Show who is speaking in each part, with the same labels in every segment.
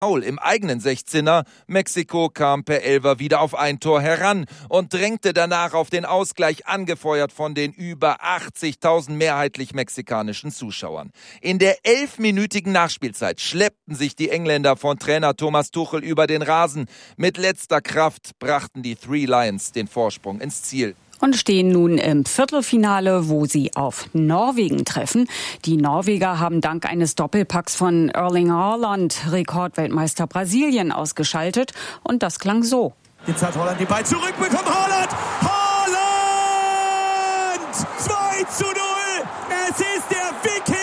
Speaker 1: Foul im eigenen 16er. Mexiko kam per Elfer wieder auf ein Tor heran und drängte danach auf den Ausgleich, angefeuert von den über 80.000 mehrheitlich mexikanischen Zuschauern. In der 11-minütigen Nachspielzeit schleppten sich die Engländer von Trainer Thomas Tuchel über den Rasen. Mit letzter Kraft brachten die Three Lions den Vorsprung ins Ziel.
Speaker 2: Und stehen nun im Viertelfinale, wo sie auf Norwegen treffen. Die Norweger haben dank eines Doppelpacks von Erling Haaland Rekordweltmeister Brasilien ausgeschaltet. Und das klang so.
Speaker 3: Jetzt hat Holland den Ball zurückbekommen. Haaland! Haaland! 2:0! Es ist der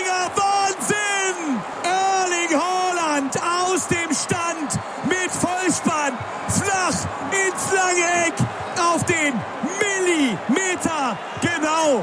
Speaker 3: Wikinger-Wahnsinn! Erling Haaland aus dem Stand mit Vollspann flach ins lange Eck auf den Millimeter genau.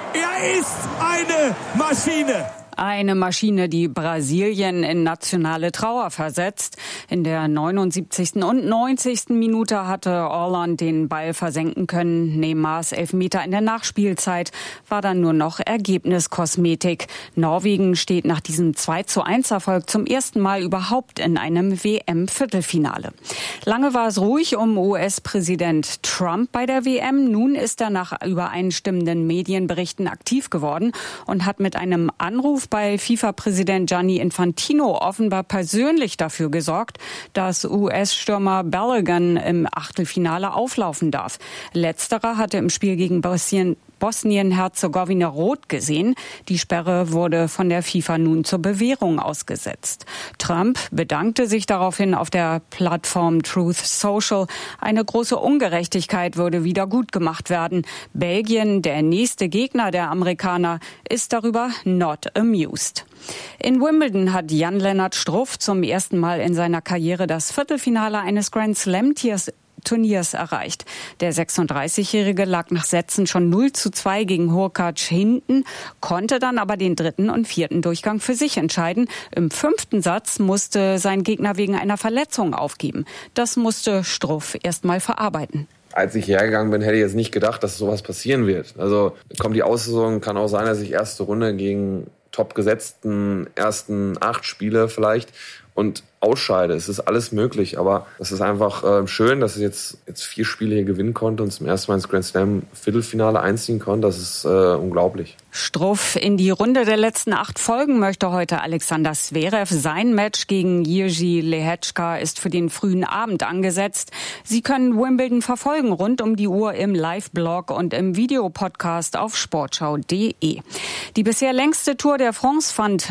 Speaker 3: Er ist eine Maschine.
Speaker 2: Eine Maschine, die Brasilien in nationale Trauer versetzt. In der 79. und 90. Minute hatte Haaland den Ball versenken können. Neymars Elfmeter in der Nachspielzeit war dann nur noch Ergebniskosmetik. Norwegen steht nach diesem 2:1-Erfolg zum ersten Mal überhaupt in einem WM-Viertelfinale. Lange war es ruhig um US-Präsident Trump bei der WM. Nun ist er nach übereinstimmenden Medienberichten aktiv geworden und hat mit einem Anruf bei FIFA-Präsident Gianni Infantino offenbar persönlich dafür gesorgt, dass US-Stürmer Balogun im Achtelfinale auflaufen darf. Letzterer hatte im Spiel gegen Bosnien-Herzegowina rot gesehen. Die Sperre wurde von der FIFA nun zur Bewährung ausgesetzt. Trump bedankte sich daraufhin auf der Plattform Truth Social. Eine große Ungerechtigkeit würde wieder gut gemacht werden. Belgien, der nächste Gegner der Amerikaner, ist darüber not amused. In Wimbledon hat Jan-Lennart Struff zum ersten Mal in seiner Karriere das Viertelfinale eines Grand Slam-Turniers erreicht. Der 36-Jährige lag nach Sätzen schon 0:2 gegen Hurkacz hinten, konnte dann aber den dritten und vierten Durchgang für sich entscheiden. Im 5. Satz musste sein Gegner wegen einer Verletzung aufgeben. Das musste Struff erst mal verarbeiten.
Speaker 4: Als ich hergegangen bin, hätte ich jetzt nicht gedacht, dass sowas passieren wird. Also kommt die Auslosung, kann auch sein, dass ich erste Runde gegen top gesetzten ersten 8 Spiele vielleicht und ausscheide. Es ist alles möglich, aber es ist einfach schön, dass ich jetzt 4 Spiele hier gewinnen konnte und zum ersten Mal ins Grand Slam Viertelfinale einziehen konnte. Das ist unglaublich.
Speaker 2: Struff in die Runde der letzten 8 folgen möchte heute Alexander Zverev. Sein Match gegen Jiří Lehečka ist für den frühen Abend angesetzt. Sie können Wimbledon verfolgen rund um die Uhr im Live-Blog und im Videopodcast auf sportschau.de. Die bisher längste Tour de France fand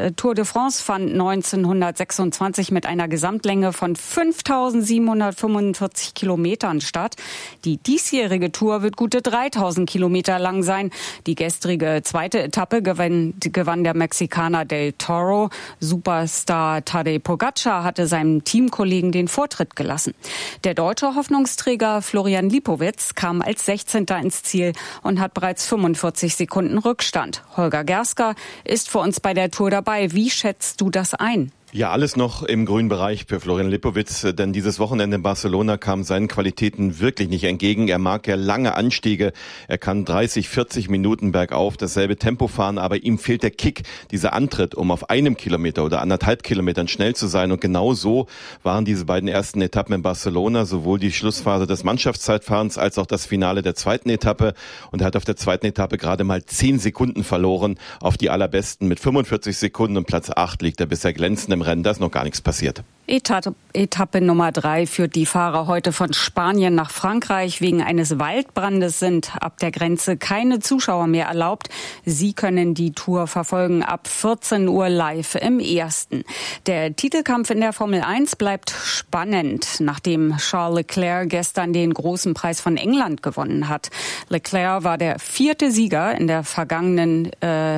Speaker 2: 1926 mit einer Gesamtlänge von 5.745 Kilometern statt. Die diesjährige Tour wird gute 3.000 Kilometer lang sein. Die gestrige zweite Etappe gewann der Mexikaner Del Toro. Superstar Tadej Pogačar hatte seinem Teamkollegen den Vortritt gelassen. Der deutsche Hoffnungsträger Florian Lipowitz kam als 16. ins Ziel und hat bereits 45 Sekunden Rückstand. Holger Gersker ist für uns bei der Tour dabei. Wie schätzt du das ein?
Speaker 5: Ja, alles noch im grünen Bereich für Florian Lipowitz, denn dieses Wochenende in Barcelona kam seinen Qualitäten wirklich nicht entgegen. Er mag ja lange Anstiege, er kann 30, 40 Minuten bergauf dasselbe Tempo fahren, aber ihm fehlt der Kick, dieser Antritt, um auf einem Kilometer oder 1,5 Kilometern schnell zu sein. Und genau so waren diese beiden ersten Etappen in Barcelona, sowohl die Schlussphase des Mannschaftszeitfahrens als auch das Finale der zweiten Etappe. Und er hat auf der zweiten Etappe gerade mal 10 Sekunden verloren auf die allerbesten. Mit 45 Sekunden und Platz 8 liegt er bisher glänzend im Rennen, da ist noch gar nichts passiert.
Speaker 2: Etappe Nummer 3 führt die Fahrer heute von Spanien nach Frankreich. Wegen eines Waldbrandes sind ab der Grenze keine Zuschauer mehr erlaubt. Sie können die Tour verfolgen ab 14 Uhr live im Ersten. Der Titelkampf in der Formel 1 bleibt spannend, nachdem Charles Leclerc gestern den großen Preis von England gewonnen hat. Leclerc war der 4. Sieger in den vergangenen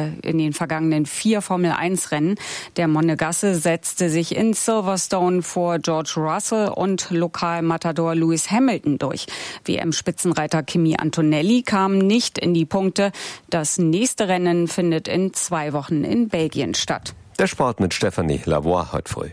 Speaker 2: 4 Formel 1 Rennen. Der Monegasse setzte sich in Silverstone vor George Russell und Lokalmatador Lewis Hamilton durch. WM-Spitzenreiter Kimi Antonelli kam nicht in die Punkte. Das nächste Rennen findet in 2 Wochen in Belgien statt.
Speaker 6: Der Sport mit Stefanie Lavoie heute früh.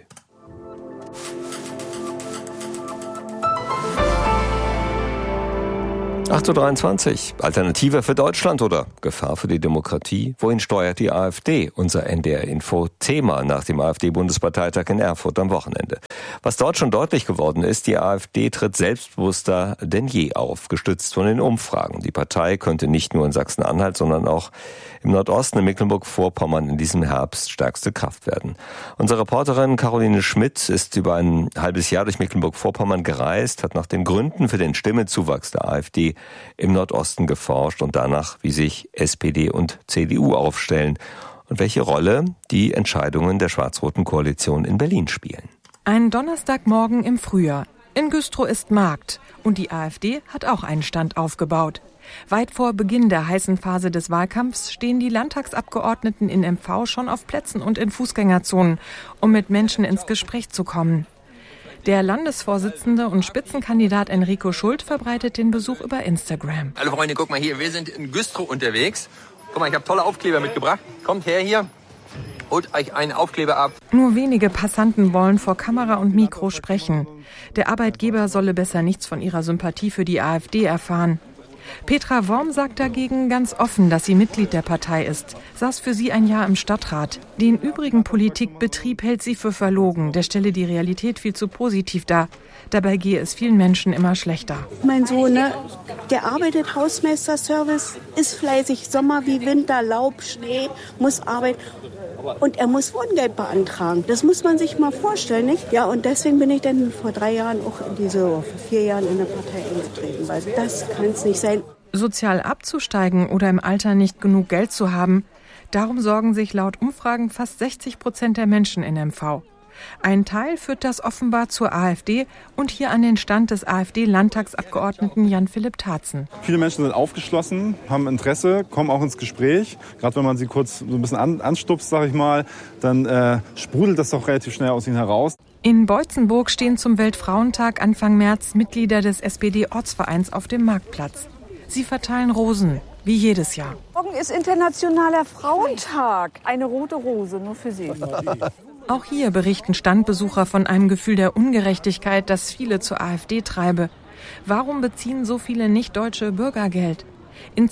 Speaker 6: 8:23 Uhr. Alternative für Deutschland oder Gefahr für die Demokratie? Wohin steuert die AfD? Unser NDR-Info-Thema nach dem AfD-Bundesparteitag in Erfurt am Wochenende. Was dort schon deutlich geworden ist, die AfD tritt selbstbewusster denn je auf, gestützt von den Umfragen. Die Partei könnte nicht nur in Sachsen-Anhalt, sondern auch im Nordosten in Mecklenburg-Vorpommern in diesem Herbst stärkste Kraft werden. Unsere Reporterin Caroline Schmidt ist über ein halbes Jahr durch Mecklenburg-Vorpommern gereist, hat nach den Gründen für den Stimmenzuwachs der AfD im Nordosten geforscht und danach, wie sich SPD und CDU aufstellen und welche Rolle die Entscheidungen der schwarz-roten Koalition in Berlin spielen.
Speaker 7: Ein Donnerstagmorgen im Frühjahr. In Güstrow ist Markt und die AfD hat auch einen Stand aufgebaut. Weit vor Beginn der heißen Phase des Wahlkampfs stehen die Landtagsabgeordneten in MV schon auf Plätzen und in Fußgängerzonen, um mit Menschen ins Gespräch zu kommen. Der Landesvorsitzende und Spitzenkandidat Enrico Schult verbreitet den Besuch über Instagram.
Speaker 8: Hallo Freunde, guck mal hier, wir sind in Güstrow unterwegs. Guck mal, ich habe tolle Aufkleber mitgebracht. Kommt her hier, holt euch einen Aufkleber ab.
Speaker 7: Nur wenige Passanten wollen vor Kamera und Mikro sprechen. Der Arbeitgeber solle besser nichts von ihrer Sympathie für die AfD erfahren. Petra Worm sagt dagegen ganz offen, dass sie Mitglied der Partei ist, saß für sie ein Jahr im Stadtrat. Den übrigen Politikbetrieb hält sie für verlogen, der stelle die Realität viel zu positiv dar. Dabei gehe es vielen Menschen immer schlechter.
Speaker 9: Mein Sohn, der arbeitet Hausmeisterservice, ist fleißig, Sommer wie Winter, Laub, Schnee, muss arbeiten. Und er muss Wohngeld beantragen. Das muss man sich mal vorstellen, nicht? Ja, und deswegen bin ich dann vor 3 Jahren auch vor 4 Jahren in der Partei eingetreten, weil das kann es nicht sein.
Speaker 7: Sozial abzusteigen oder im Alter nicht genug Geld zu haben, darum sorgen sich laut Umfragen fast 60% der Menschen in MV. Ein Teil führt das offenbar zur AfD und hier an den Stand des AfD-Landtagsabgeordneten Jan-Philipp Tarzen.
Speaker 10: Viele Menschen sind aufgeschlossen, haben Interesse, kommen auch ins Gespräch. Gerade wenn man sie kurz so ein bisschen anstupst, sag ich mal, dann sprudelt das doch relativ schnell aus ihnen heraus.
Speaker 7: In Beutzenburg stehen zum Weltfrauentag Anfang März Mitglieder des SPD-Ortsvereins auf dem Marktplatz. Sie verteilen Rosen, wie jedes Jahr.
Speaker 11: Morgen ist Internationaler Frauentag. Eine rote Rose, nur für Sie.
Speaker 7: Auch hier berichten Standbesucher von einem Gefühl der Ungerechtigkeit, das viele zur AfD treibe. Warum beziehen so viele Nicht-Deutsche Bürgergeld? In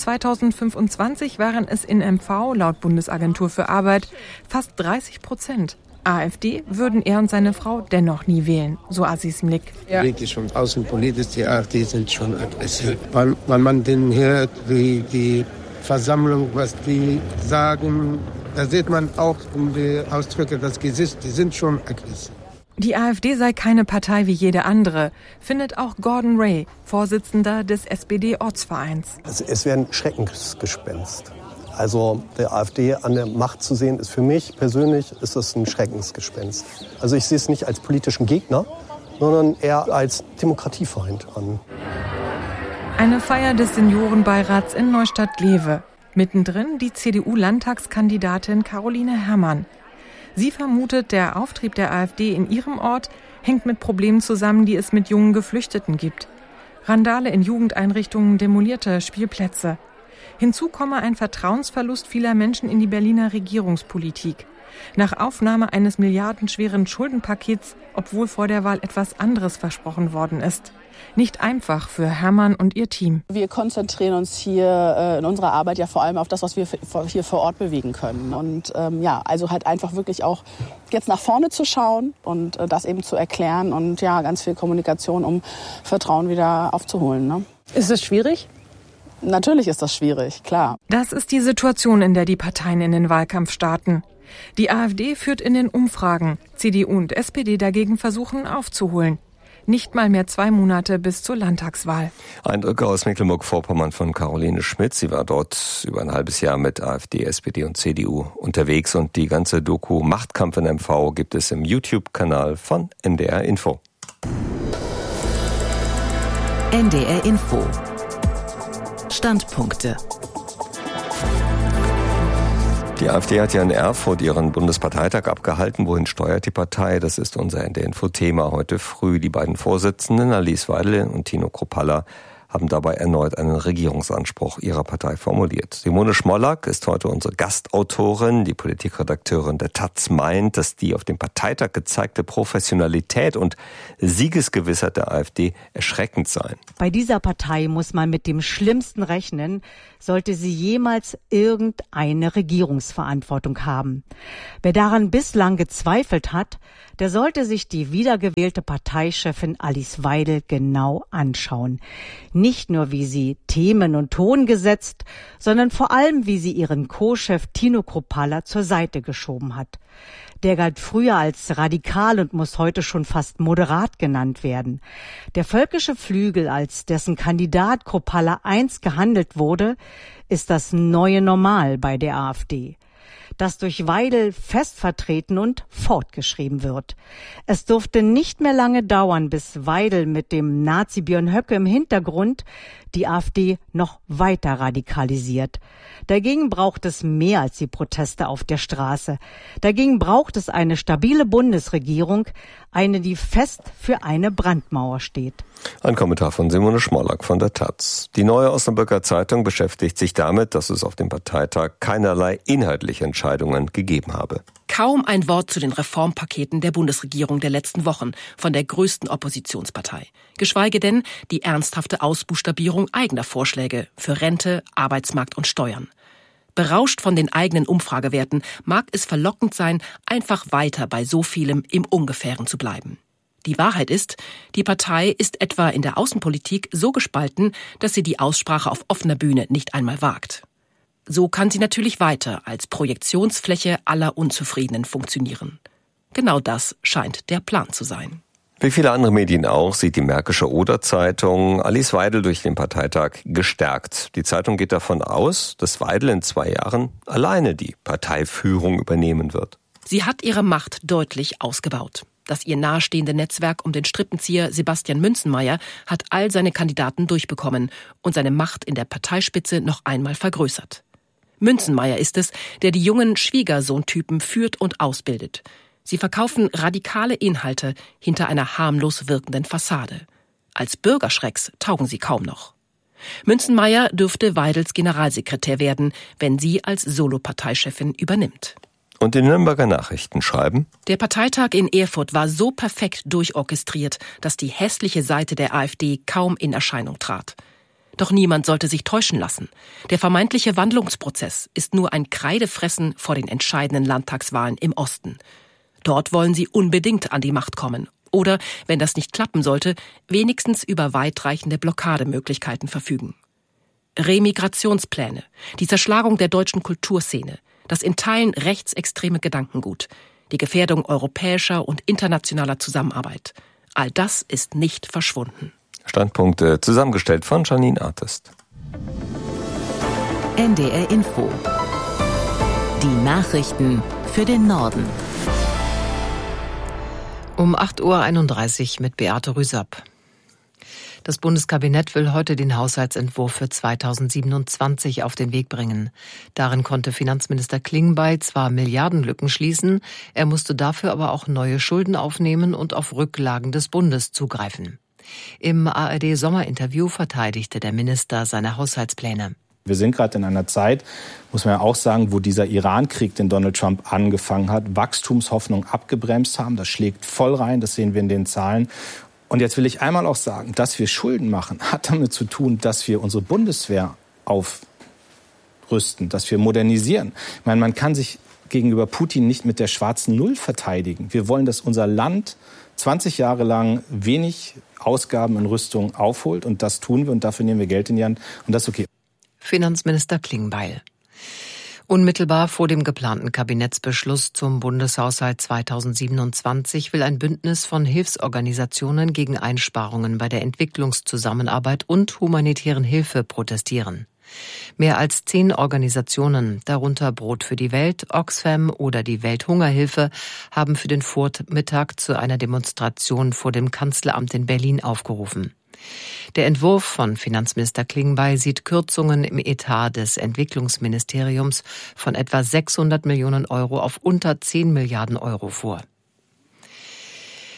Speaker 7: 2025 waren es in MV, laut Bundesagentur für Arbeit, fast 30%. AfD würden er und seine Frau dennoch nie wählen, so Aziz Mlik.
Speaker 12: Politisch und außenpolitisch, die AfD sind schon aggressiv. Wenn man denn hört, die Versammlung, was die sagen, da sieht man auch um die Ausdrücke das Gesicht, die sind schon aggressiv.
Speaker 7: Die AfD sei keine Partei wie jede andere, findet auch Gordon Ray, Vorsitzender des SPD-Ortsvereins.
Speaker 13: Es wäre ein Schreckensgespenst. Also der AfD an der Macht zu sehen, ist für mich persönlich ist das ein Schreckensgespenst. Also ich sehe es nicht als politischen Gegner, sondern eher als Demokratiefeind an.
Speaker 7: Eine Feier des Seniorenbeirats in Neustadt-Glewe. Mittendrin die CDU-Landtagskandidatin Caroline Herrmann. Sie vermutet, der Auftrieb der AfD in ihrem Ort hängt mit Problemen zusammen, die es mit jungen Geflüchteten gibt. Randale in Jugendeinrichtungen, demolierte Spielplätze. Hinzu komme ein Vertrauensverlust vieler Menschen in die Berliner Regierungspolitik. Nach Aufnahme eines milliardenschweren Schuldenpakets, obwohl vor der Wahl etwas anderes versprochen worden ist. Nicht einfach für Herrmann und ihr Team.
Speaker 14: Wir konzentrieren uns hier in unserer Arbeit ja vor allem auf das, was wir hier vor Ort bewegen können. Und also halt einfach wirklich auch jetzt nach vorne zu schauen und das eben zu erklären und ja, ganz viel Kommunikation, um Vertrauen wieder aufzuholen. Ne?
Speaker 11: Ist es schwierig?
Speaker 14: Natürlich ist das schwierig, klar.
Speaker 7: Das ist die Situation, in der die Parteien in den Wahlkampf starten. Die AfD führt in den Umfragen, CDU und SPD dagegen versuchen aufzuholen. Nicht mal mehr 2 Monate bis zur Landtagswahl.
Speaker 6: Eindrücke aus Mecklenburg-Vorpommern von Caroline Schmidt. Sie war dort über ein halbes Jahr mit AfD, SPD und CDU unterwegs. Und die ganze Doku Machtkampf in MV gibt es im YouTube-Kanal von NDR Info.
Speaker 15: NDR Info. Standpunkte.
Speaker 6: Die AfD hat ja in Erfurt ihren Bundesparteitag abgehalten. Wohin steuert die Partei? Das ist unser NDR-Info-Thema heute früh. Die beiden Vorsitzenden, Alice Weidel und Tino Kruppalla, haben dabei erneut einen Regierungsanspruch ihrer Partei formuliert. Simone Schmollack ist heute unsere Gastautorin. Die Politikredakteurin der taz meint, dass die auf dem Parteitag gezeigte Professionalität und Siegesgewissheit der AfD erschreckend seien.
Speaker 16: Bei dieser Partei muss man mit dem Schlimmsten rechnen, sollte sie jemals irgendeine Regierungsverantwortung haben. Wer daran bislang gezweifelt hat, der sollte sich die wiedergewählte Parteichefin Alice Weidel genau anschauen. Nicht nur, wie sie Themen und Ton gesetzt, sondern vor allem, wie sie ihren Co-Chef Tino Kruppalla zur Seite geschoben hat. Der galt früher als radikal und muss heute schon fast moderat genannt werden. Der völkische Flügel, als dessen Kandidat Kruppalla einst gehandelt wurde, ist das neue Normal bei der AfD, das durch Weidel fest vertreten und fortgeschrieben wird. Es durfte nicht mehr lange dauern, bis Weidel mit dem Nazi Björn Höcke im Hintergrund die AfD noch weiter radikalisiert. Dagegen braucht es mehr als die Proteste auf der Straße. Dagegen braucht es eine stabile Bundesregierung, eine, die fest für eine Brandmauer steht.
Speaker 6: Ein Kommentar von Simone Schmollack von der taz. Die Neue Osnabrücker Zeitung beschäftigt sich damit, dass es auf dem Parteitag keinerlei inhaltliche Entscheidungen gegeben habe.
Speaker 17: Kaum ein Wort zu den Reformpaketen der Bundesregierung der letzten Wochen von der größten Oppositionspartei. Geschweige denn die ernsthafte Ausbuchstabierung eigener Vorschläge für Rente, Arbeitsmarkt und Steuern. Berauscht von den eigenen Umfragewerten mag es verlockend sein, einfach weiter bei so vielem im Ungefähren zu bleiben. Die Wahrheit ist, die Partei ist etwa in der Außenpolitik so gespalten, dass sie die Aussprache auf offener Bühne nicht einmal wagt. So kann sie natürlich weiter als Projektionsfläche aller Unzufriedenen funktionieren. Genau das scheint der Plan zu sein.
Speaker 6: Wie viele andere Medien auch, sieht die Märkische Oder-Zeitung Alice Weidel durch den Parteitag gestärkt. Die Zeitung geht davon aus, dass Weidel in 2 Jahren alleine die Parteiführung übernehmen wird.
Speaker 17: Sie hat ihre Macht deutlich ausgebaut. Das ihr nahestehende Netzwerk um den Strippenzieher Sebastian Münzenmaier hat all seine Kandidaten durchbekommen und seine Macht in der Parteispitze noch einmal vergrößert. Münzenmaier ist es, der die jungen Schwiegersohntypen führt und ausbildet. Sie verkaufen radikale Inhalte hinter einer harmlos wirkenden Fassade. Als Bürgerschrecks taugen sie kaum noch. Münzenmaier dürfte Weidels Generalsekretär werden, wenn sie als Solo-Parteichefin übernimmt.
Speaker 6: Und die Nürnberger Nachrichten schreiben:
Speaker 17: Der Parteitag in Erfurt war so perfekt durchorchestriert, dass die hässliche Seite der AfD kaum in Erscheinung trat. Doch niemand sollte sich täuschen lassen. Der vermeintliche Wandlungsprozess ist nur ein Kreidefressen vor den entscheidenden Landtagswahlen im Osten. Dort wollen sie unbedingt an die Macht kommen. Oder, wenn das nicht klappen sollte, wenigstens über weitreichende Blockademöglichkeiten verfügen. Remigrationspläne, die Zerschlagung der deutschen Kulturszene, das in Teilen rechtsextreme Gedankengut, die Gefährdung europäischer und internationaler Zusammenarbeit. All das ist nicht verschwunden.
Speaker 6: Standpunkte zusammengestellt von Janine Artist.
Speaker 15: NDR Info. Die Nachrichten für den Norden.
Speaker 18: Um 8.31 Uhr mit Beate Rüsapp. Das Bundeskabinett will heute den Haushaltsentwurf für 2027 auf den Weg bringen. Darin konnte Finanzminister Klingbeil zwar Milliardenlücken schließen, er musste dafür aber auch neue Schulden aufnehmen und auf Rücklagen des Bundes zugreifen. Im ARD-Sommerinterview verteidigte der Minister seine Haushaltspläne.
Speaker 19: Wir sind gerade in einer Zeit, muss man ja auch sagen, wo dieser Iran-Krieg, den Donald Trump angefangen hat, Wachstumshoffnung abgebremst haben. Das schlägt voll rein, das sehen wir in den Zahlen. Und jetzt will ich einmal auch sagen, dass wir Schulden machen, hat damit zu tun, dass wir unsere Bundeswehr aufrüsten, dass wir modernisieren. Ich meine, man kann sich gegenüber Putin nicht mit der schwarzen Null verteidigen. Wir wollen, dass unser Land 20 Jahre lang wenig Ausgaben in Rüstung aufholt. Und das tun wir und dafür nehmen wir Geld in die Hand. Und das ist okay.
Speaker 18: Finanzminister Klingbeil. Unmittelbar vor dem geplanten Kabinettsbeschluss zum Bundeshaushalt 2027 will ein Bündnis von Hilfsorganisationen gegen Einsparungen bei der Entwicklungszusammenarbeit und humanitären Hilfe protestieren. Mehr als 10 Organisationen, darunter Brot für die Welt, Oxfam oder die Welthungerhilfe, haben für den Vormittag zu einer Demonstration vor dem Kanzleramt in Berlin aufgerufen. Der Entwurf von Finanzminister Klingbeil sieht Kürzungen im Etat des Entwicklungsministeriums von etwa 600 Millionen Euro auf unter 10 Milliarden Euro vor.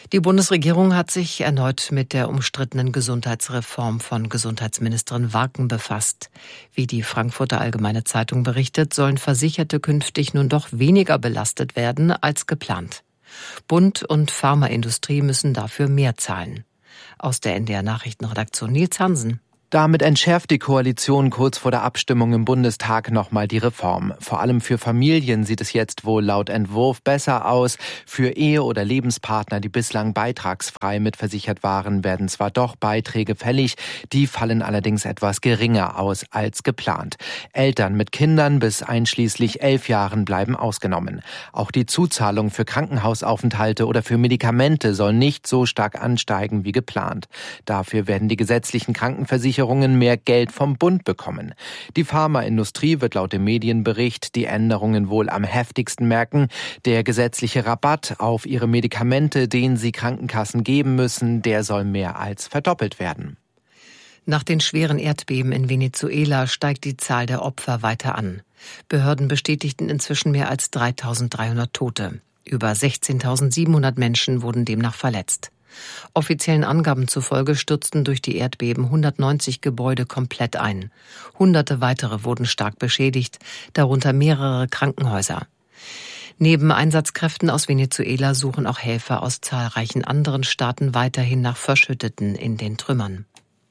Speaker 18: Die Bundesregierung hat sich erneut mit der umstrittenen Gesundheitsreform von Gesundheitsministerin Warken befasst. Wie die Frankfurter Allgemeine Zeitung berichtet, sollen Versicherte künftig nun doch weniger belastet werden als geplant. Bund und Pharmaindustrie müssen dafür mehr zahlen. Aus der NDR Nachrichtenredaktion Nils Hansen.
Speaker 20: Damit entschärft die Koalition kurz vor der Abstimmung im Bundestag nochmal die Reform. Vor allem für Familien sieht es jetzt wohl laut Entwurf besser aus. Für Ehe- oder Lebenspartner, die bislang beitragsfrei mitversichert waren, werden zwar doch Beiträge fällig, die fallen allerdings etwas geringer aus als geplant. Eltern mit Kindern bis einschließlich 11 Jahren bleiben ausgenommen. Auch die Zuzahlung für Krankenhausaufenthalte oder für Medikamente soll nicht so stark ansteigen wie geplant. Dafür werden die gesetzlichen Krankenversicherungen mehr Geld vom Bund bekommen. Die Pharmaindustrie wird laut dem Medienbericht die Änderungen wohl am heftigsten merken. Der gesetzliche Rabatt auf ihre Medikamente, den sie Krankenkassen geben müssen, der soll mehr als verdoppelt werden.
Speaker 18: Nach den schweren Erdbeben in Venezuela steigt die Zahl der Opfer weiter an. Behörden bestätigten inzwischen mehr als 3.300 Tote. Über 16.700 Menschen wurden demnach verletzt. Offiziellen Angaben zufolge stürzten durch die Erdbeben 190 Gebäude komplett ein. Hunderte weitere wurden stark beschädigt, darunter mehrere Krankenhäuser. Neben Einsatzkräften aus Venezuela suchen auch Helfer aus zahlreichen anderen Staaten weiterhin nach Verschütteten in den Trümmern.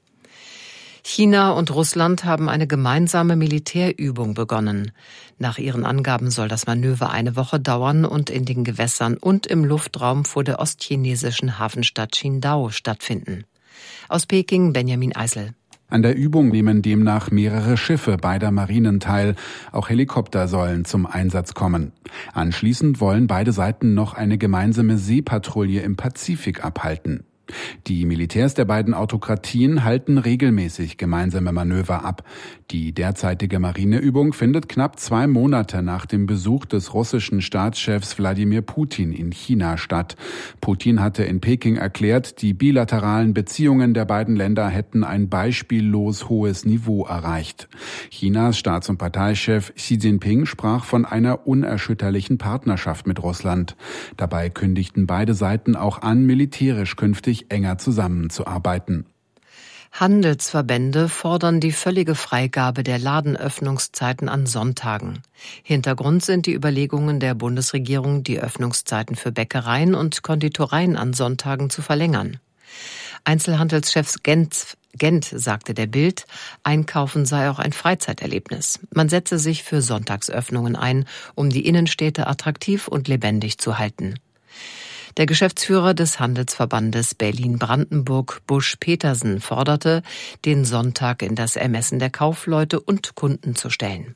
Speaker 18: China und Russland haben eine gemeinsame Militärübung begonnen. Nach ihren Angaben soll das Manöver eine Woche dauern und in den Gewässern und im Luftraum vor der ostchinesischen Hafenstadt Qingdao stattfinden. Aus Peking Benjamin Eisel.
Speaker 21: An der Übung nehmen demnach mehrere Schiffe beider Marinen teil. Auch Helikopter sollen zum Einsatz kommen. Anschließend wollen beide Seiten noch eine gemeinsame Seepatrouille im Pazifik abhalten. Die Militärs der beiden Autokratien halten regelmäßig gemeinsame Manöver ab. Die derzeitige Marineübung findet knapp 2 Monate nach dem Besuch des russischen Staatschefs Wladimir Putin in China statt. Putin hatte in Peking erklärt, die bilateralen Beziehungen der beiden Länder hätten ein beispiellos hohes Niveau erreicht. Chinas Staats- und Parteichef Xi Jinping sprach von einer unerschütterlichen Partnerschaft mit Russland. Dabei kündigten beide Seiten auch an, militärisch künftig enger zusammenzuarbeiten.
Speaker 18: Handelsverbände fordern die völlige Freigabe der Ladenöffnungszeiten an Sonntagen. Hintergrund sind die Überlegungen der Bundesregierung, die Öffnungszeiten für Bäckereien und Konditoreien an Sonntagen zu verlängern. Einzelhandelschef Gent sagte der Bild, Einkaufen sei auch ein Freizeiterlebnis. Man setze sich für Sonntagsöffnungen ein, um die Innenstädte attraktiv und lebendig zu halten. Der Geschäftsführer des Handelsverbandes Berlin-Brandenburg, Busch-Petersen, forderte, den Sonntag in das Ermessen der Kaufleute und Kunden zu stellen.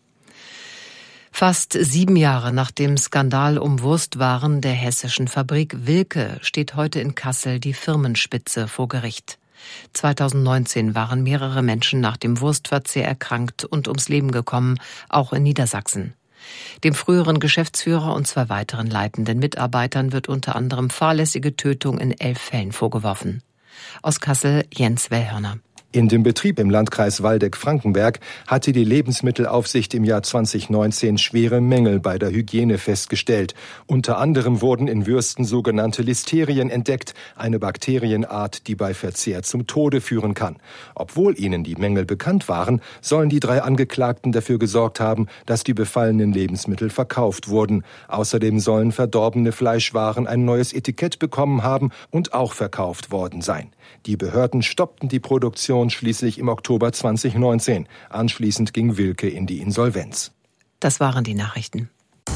Speaker 18: Fast 7 Jahre nach dem Skandal um Wurstwaren der hessischen Fabrik Wilke steht heute in Kassel die Firmenspitze vor Gericht. 2019 waren mehrere Menschen nach dem Wurstverzehr erkrankt und ums Leben gekommen, auch in Niedersachsen. Dem früheren Geschäftsführer und 2 weiteren leitenden Mitarbeitern wird unter anderem fahrlässige Tötung in 11 Fällen vorgeworfen. Aus Kassel Jens Wellhörner.
Speaker 22: In dem Betrieb im Landkreis Waldeck-Frankenberg hatte die Lebensmittelaufsicht im Jahr 2019 schwere Mängel bei der Hygiene festgestellt. Unter anderem wurden in Würsten sogenannte Listerien entdeckt, eine Bakterienart, die bei Verzehr zum Tode führen kann. Obwohl ihnen die Mängel bekannt waren, sollen die 3 Angeklagten dafür gesorgt haben, dass die befallenen Lebensmittel verkauft wurden. Außerdem sollen verdorbene Fleischwaren ein neues Etikett bekommen haben und auch verkauft worden sein. Die Behörden stoppten die Produktion schließlich im Oktober 2019. Anschließend ging Wilke in die Insolvenz.
Speaker 18: Das waren die Nachrichten.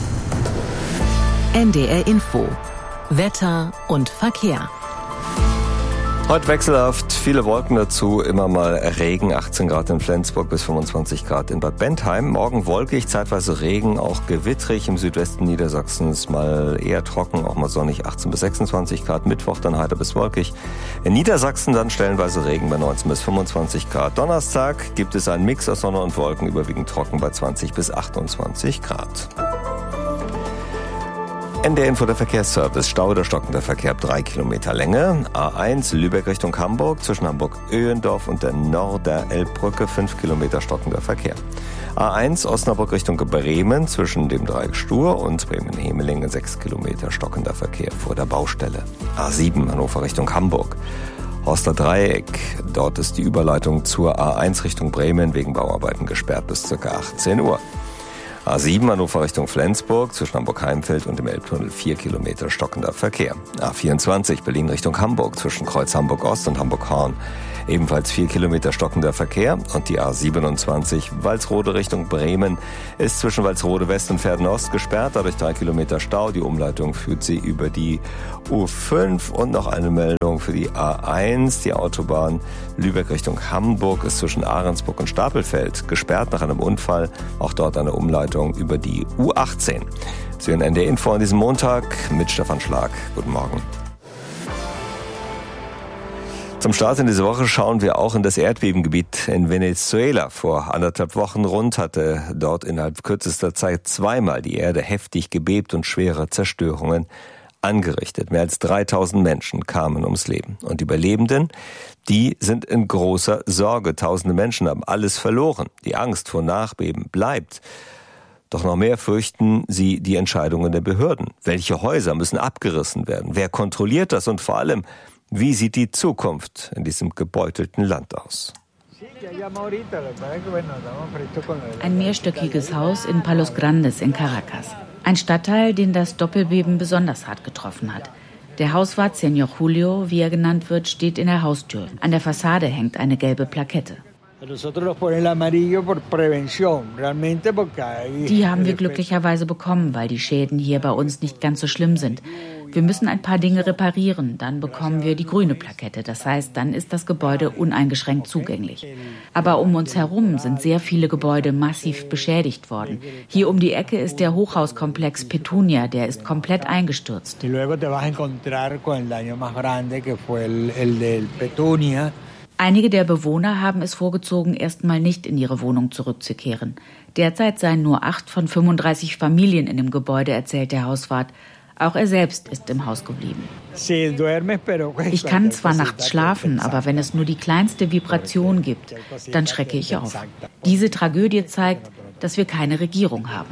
Speaker 15: NDR Info. Wetter und Verkehr.
Speaker 6: Heute wechselhaft, viele Wolken dazu, immer mal Regen, 18 Grad in Flensburg bis 25 Grad in Bad Bentheim. Morgen wolkig, zeitweise Regen, auch gewittrig. Im Südwesten Niedersachsens mal eher trocken, auch mal sonnig, 18 bis 26 Grad. Mittwoch dann heiter bis wolkig. In Niedersachsen dann stellenweise Regen bei 19 bis 25 Grad. Donnerstag gibt es einen Mix aus Sonne und Wolken, überwiegend trocken bei 20 bis 28 Grad. NDR Info, der Verkehrsservice. Stau oder stockender Verkehr ab 3 Kilometer Länge. A1 Lübeck Richtung Hamburg zwischen Hamburg-Öhendorf und der Norderelbbrücke 5 Kilometer stockender Verkehr. A1 Osnabrück Richtung Bremen zwischen dem Dreieck Stur und Bremen-Hemelinge 6 Kilometer stockender Verkehr vor der Baustelle. A7 Hannover Richtung Hamburg. Horster Dreieck, dort ist die Überleitung zur A1 Richtung Bremen wegen Bauarbeiten gesperrt bis ca. 18 Uhr. A7 Hannover Richtung Flensburg zwischen Hamburg-Heimfeld und dem Elbtunnel 4 Kilometer stockender Verkehr. A24 Berlin Richtung Hamburg zwischen Kreuz Hamburg-Ost und Hamburg-Horn. Ebenfalls 4 Kilometer stockender Verkehr. Und die A27 Walsrode Richtung Bremen ist zwischen Walsrode West und Verden-Ost gesperrt, dadurch 3 Kilometer Stau. Die Umleitung führt sie über die U5 und noch eine Meldung für die A1. Die Autobahn Lübeck Richtung Hamburg ist zwischen Ahrensburg und Stapelfeld gesperrt nach einem Unfall. Auch dort eine Umleitung über die U18. Sie hören NDR Info an diesem Montag mit Stefan Schlag. Guten Morgen. Zum Start in diese Woche schauen wir auch in das Erdbebengebiet in Venezuela. Vor 1,5 Wochen rund hatte dort innerhalb kürzester Zeit zweimal die Erde heftig gebebt und schwere Zerstörungen angerichtet. Mehr als 3000 Menschen kamen ums Leben. Und die Überlebenden, die sind in großer Sorge. Tausende Menschen haben alles verloren. Die Angst vor Nachbeben bleibt. Doch noch mehr fürchten sie die Entscheidungen der Behörden. Welche Häuser müssen abgerissen werden? Wer kontrolliert das? Und vor allem, wie sieht die Zukunft in diesem gebeutelten Land aus?
Speaker 1: Ein mehrstöckiges Haus in Palos Grandes in Caracas. Ein Stadtteil, den das Doppelbeben besonders hart getroffen hat. Der Hauswart Señor Julio, wie er genannt wird, steht in der Haustür. An der Fassade hängt eine gelbe Plakette. Die haben wir glücklicherweise bekommen, weil die Schäden hier bei uns nicht ganz so schlimm sind. Wir müssen ein paar Dinge reparieren, dann bekommen wir die grüne Plakette. Das heißt, dann ist das Gebäude uneingeschränkt zugänglich. Aber um uns herum sind sehr viele Gebäude massiv beschädigt worden. Hier um die Ecke ist der Hochhauskomplex Petunia, der ist komplett eingestürzt. Einige der Bewohner haben es vorgezogen, erstmal nicht in ihre Wohnung zurückzukehren. Derzeit seien nur 8 von 35 Familien in dem Gebäude, erzählt der Hauswart. Auch er selbst ist im Haus geblieben. Ich kann zwar nachts schlafen, aber wenn es nur die kleinste Vibration gibt, dann schrecke ich auf. Diese Tragödie zeigt, dass wir keine Regierung haben.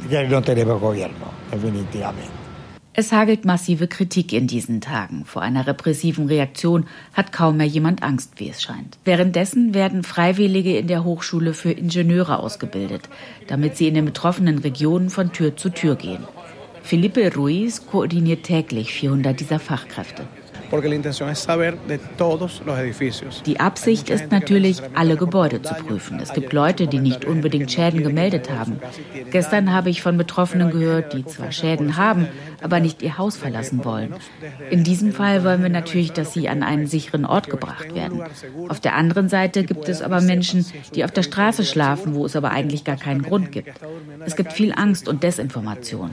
Speaker 1: Es hagelt massive Kritik in diesen Tagen. Vor einer repressiven Reaktion hat kaum mehr jemand Angst, wie es scheint. Währenddessen werden Freiwillige in der Hochschule für Ingenieure ausgebildet, damit sie in den betroffenen Regionen von Tür zu Tür gehen. Felipe Ruiz koordiniert täglich 400 dieser Fachkräfte. Die Absicht ist natürlich, alle Gebäude zu prüfen. Es gibt Leute, die nicht unbedingt Schäden gemeldet haben. Gestern habe ich von Betroffenen gehört, die zwar Schäden haben, aber nicht ihr Haus verlassen wollen. In diesem Fall wollen wir natürlich, dass sie an einen sicheren Ort gebracht werden. Auf der anderen Seite gibt es aber Menschen, die auf der Straße schlafen, wo es aber eigentlich gar keinen Grund gibt. Es gibt viel Angst und Desinformation.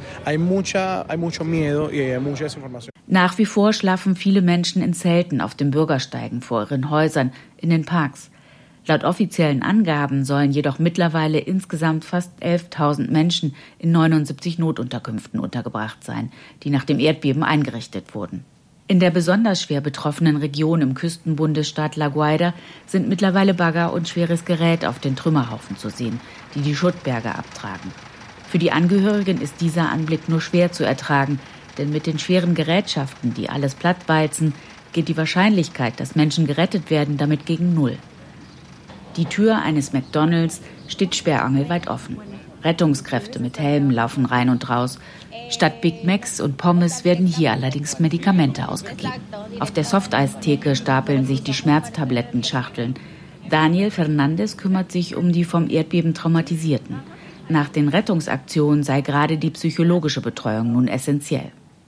Speaker 1: Nach wie vor schlafen viele Menschen in Zelten auf den Bürgersteigen vor ihren Häusern, in den Parks. Laut offiziellen Angaben sollen jedoch mittlerweile insgesamt fast 11.000 Menschen in 79 Notunterkünften untergebracht sein, die nach dem Erdbeben eingerichtet wurden. In der besonders schwer betroffenen Region im Küstenbundesstaat La Guaira sind mittlerweile Bagger und schweres Gerät auf den Trümmerhaufen zu sehen, die die Schuttberge abtragen. Für die Angehörigen ist dieser Anblick nur schwer zu ertragen, denn mit den schweren Gerätschaften, die alles plattwalzen, geht die Wahrscheinlichkeit, dass Menschen gerettet werden, damit gegen Null. Die Tür eines McDonald's steht sperrangelweit offen. Rettungskräfte mit Helmen laufen rein und raus. Statt Big Macs und Pommes werden hier allerdings Medikamente ausgegeben. Auf der Softeistheke stapeln sich die Schmerztablettenschachteln. Daniel Fernandes kümmert sich um die vom Erdbeben Traumatisierten. Nach den Rettungsaktionen sei gerade die psychologische Betreuung nun essentiell.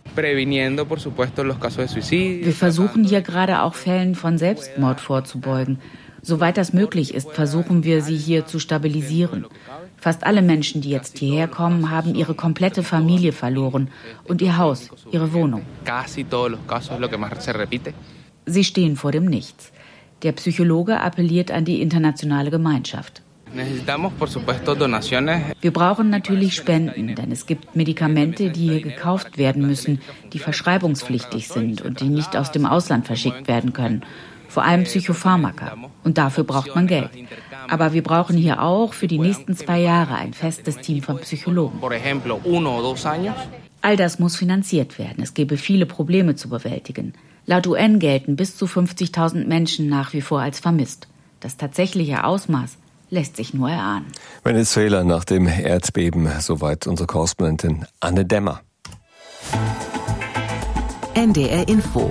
Speaker 1: Wir versuchen hier gerade auch Fällen von Selbstmord vorzubeugen. Soweit das möglich ist, versuchen wir, sie hier zu stabilisieren. Fast alle Menschen, die jetzt hierher kommen, haben ihre komplette Familie verloren und ihr Haus, ihre Wohnung. Sie stehen vor dem Nichts. Der Psychologe appelliert an die internationale Gemeinschaft. Wir brauchen natürlich Spenden, denn es gibt Medikamente, die hier gekauft werden müssen, die verschreibungspflichtig sind und die nicht aus dem Ausland verschickt werden können. Vor allem Psychopharmaka. Und dafür braucht man Geld. Aber wir brauchen hier auch für die nächsten 2 Jahre ein festes Team von Psychologen. All das muss finanziert werden. Es gäbe viele Probleme zu bewältigen. Laut UN gelten bis zu 50.000 Menschen nach wie vor als vermisst. Das tatsächliche Ausmaß lässt sich nur erahnen.
Speaker 6: Venezuela nach dem Erdbeben. Soweit unsere Korrespondentin Anne Dämmer.
Speaker 15: NDR Info.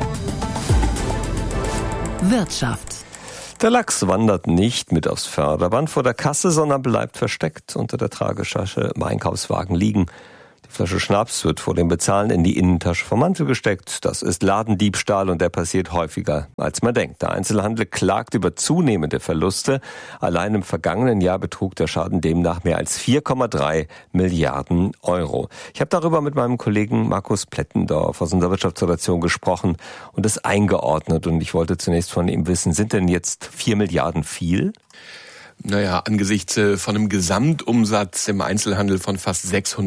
Speaker 15: Wirtschaft.
Speaker 6: Der Lachs wandert nicht mit aufs Förderband vor der Kasse, sondern bleibt versteckt unter der Tragetasche im Einkaufswagen liegen. Die Flasche Schnaps wird vor dem Bezahlen in die Innentasche vom Mantel gesteckt. Das ist Ladendiebstahl und der passiert häufiger, als man denkt. Der Einzelhandel klagt über zunehmende Verluste. Allein im vergangenen Jahr betrug der Schaden demnach mehr als 4,3 Milliarden Euro. Ich habe darüber mit meinem Kollegen Markus Plettendorf aus unserer Wirtschaftsredaktion gesprochen und es eingeordnet. Und ich wollte zunächst von ihm wissen, sind denn jetzt 4 Milliarden viel?
Speaker 3: Naja, angesichts von einem Gesamtumsatz im Einzelhandel von fast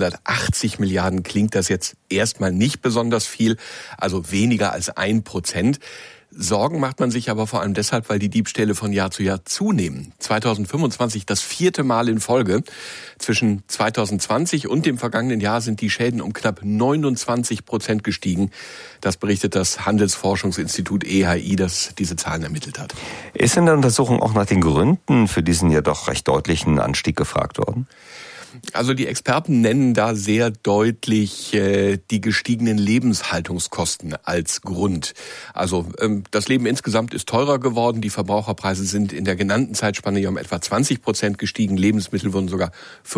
Speaker 3: 680 Milliarden klingt das jetzt erstmal nicht besonders viel, also weniger als 1%. Sorgen macht man sich aber vor allem deshalb, weil die Diebstähle von Jahr zu Jahr zunehmen. 2025 das 4. Mal in Folge. Zwischen 2020 und dem vergangenen Jahr sind die Schäden um knapp 29% gestiegen. Das berichtet das Handelsforschungsinstitut EHI, das diese Zahlen ermittelt hat.
Speaker 6: Ist in der Untersuchung auch nach den Gründen für diesen ja doch recht deutlichen Anstieg gefragt worden?
Speaker 3: Also die Experten nennen da sehr deutlich die gestiegenen Lebenshaltungskosten als Grund. Also das Leben insgesamt ist teurer geworden. Die Verbraucherpreise sind in der genannten Zeitspanne ja um etwa 20% gestiegen. Lebensmittel wurden sogar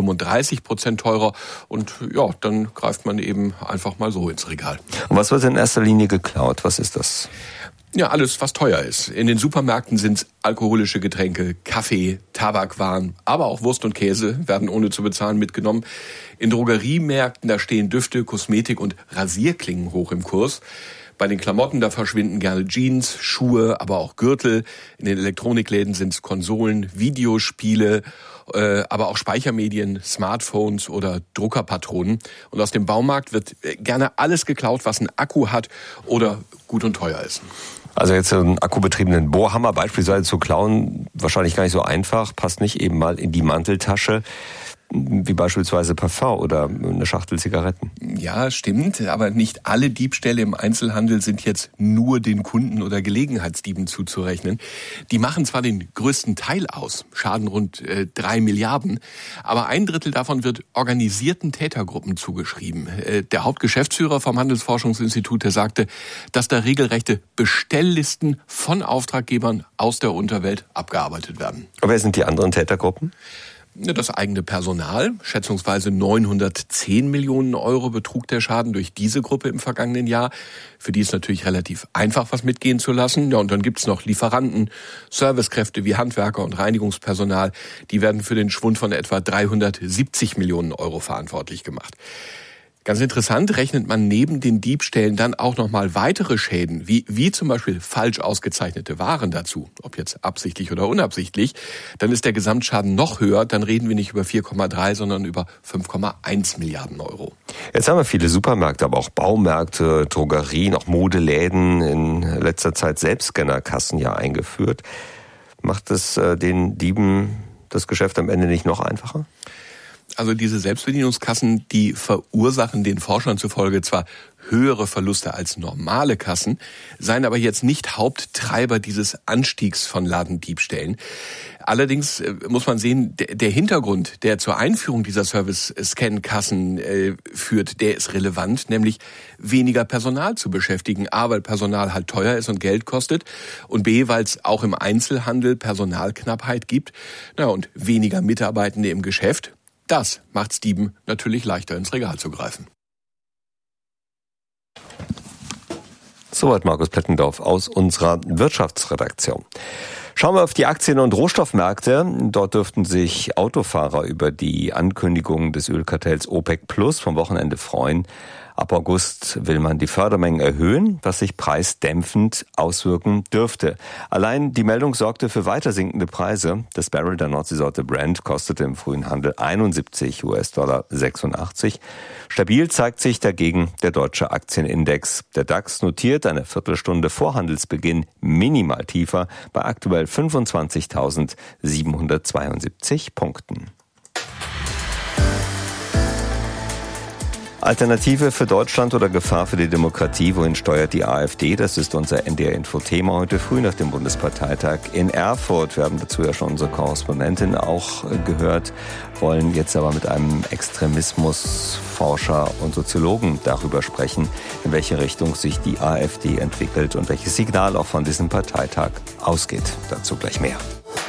Speaker 3: 35% teurer. Und ja, dann greift man eben einfach mal so ins Regal.
Speaker 6: Und was wird in erster Linie geklaut? Was ist das?
Speaker 3: Ja, alles, was teuer ist. In den Supermärkten sind alkoholische Getränke, Kaffee, Tabakwaren, aber auch Wurst und Käse werden ohne zu bezahlen mitgenommen. In Drogeriemärkten, da stehen Düfte, Kosmetik und Rasierklingen hoch im Kurs. Bei den Klamotten, da verschwinden gerne Jeans, Schuhe, aber auch Gürtel. In den Elektronikläden sind es Konsolen, Videospiele, aber auch Speichermedien, Smartphones oder Druckerpatronen. Und aus dem Baumarkt wird gerne alles geklaut, was einen Akku hat oder gut und teuer ist.
Speaker 6: Also jetzt einen akkubetriebenen Bohrhammer beispielsweise zu klauen, wahrscheinlich gar nicht so einfach, passt nicht eben mal in die Manteltasche, wie beispielsweise Parfum oder eine Schachtel Zigaretten.
Speaker 3: Ja, stimmt, aber nicht alle Diebstähle im Einzelhandel sind jetzt nur den Kunden oder Gelegenheitsdieben zuzurechnen. Die machen zwar den größten Teil aus, schaden rund 3 Milliarden, aber 1/3 davon wird organisierten Tätergruppen zugeschrieben. Der Hauptgeschäftsführer vom Handelsforschungsinstitut, der sagte, dass da regelrechte Bestelllisten von Auftraggebern aus der Unterwelt abgearbeitet werden.
Speaker 6: Aber wer sind die anderen Tätergruppen?
Speaker 3: Das eigene Personal, schätzungsweise 910 Millionen Euro betrug der Schaden durch diese Gruppe im vergangenen Jahr. Für die ist natürlich relativ einfach, was mitgehen zu lassen. Ja, und dann gibt's noch Lieferanten, Servicekräfte wie Handwerker und Reinigungspersonal. Die werden für den Schwund von etwa 370 Millionen Euro verantwortlich gemacht. Ganz interessant, rechnet man neben den Diebstählen dann auch nochmal weitere Schäden, wie zum Beispiel falsch ausgezeichnete Waren dazu, ob jetzt absichtlich oder unabsichtlich, dann ist der Gesamtschaden noch höher, dann reden wir nicht über 4,3, sondern über 5,1 Milliarden Euro.
Speaker 6: Jetzt haben wir viele Supermärkte, aber auch Baumärkte, Drogerien, auch Modeläden, in letzter Zeit Selbstscannerkassen ja eingeführt. Macht es den Dieben das Geschäft am Ende nicht noch einfacher?
Speaker 3: Also diese Selbstbedienungskassen, die verursachen den Forschern zufolge zwar höhere Verluste als normale Kassen, seien aber jetzt nicht Haupttreiber dieses Anstiegs von Ladendiebstählen. Allerdings muss man sehen, der Hintergrund, der zur Einführung dieser Service-Scan-Kassen führt, der ist relevant, nämlich weniger Personal zu beschäftigen. A, weil Personal halt teuer ist und Geld kostet und B, weil es auch im Einzelhandel Personalknappheit gibt. Na, und weniger Mitarbeitende im Geschäft. Das macht's Dieben natürlich leichter, ins Regal zu greifen.
Speaker 6: Soweit Markus Plettendorf aus unserer Wirtschaftsredaktion. Schauen wir auf die Aktien- und Rohstoffmärkte. Dort dürften sich Autofahrer über die Ankündigung des Ölkartells OPEC Plus vom Wochenende freuen. Ab August will man die Fördermengen erhöhen, was sich preisdämpfend auswirken dürfte. Allein die Meldung sorgte für weiter sinkende Preise. Das Barrel der Nordseesorte Brent kostete im frühen Handel $71,86. Stabil zeigt sich dagegen der deutsche Aktienindex. Der DAX notiert eine Viertelstunde vor Handelsbeginn minimal tiefer bei aktuell 25.772 Punkten. Alternative für Deutschland oder Gefahr für die Demokratie? Wohin steuert die AfD? Das ist unser NDR-Info-Thema heute früh nach dem Bundesparteitag in Erfurt. Wir haben dazu ja schon unsere Korrespondentin auch gehört, wollen jetzt aber mit einem Extremismusforscher und Soziologen darüber sprechen, in welche Richtung sich die AfD entwickelt und welches Signal auch von diesem Parteitag ausgeht. Dazu gleich mehr.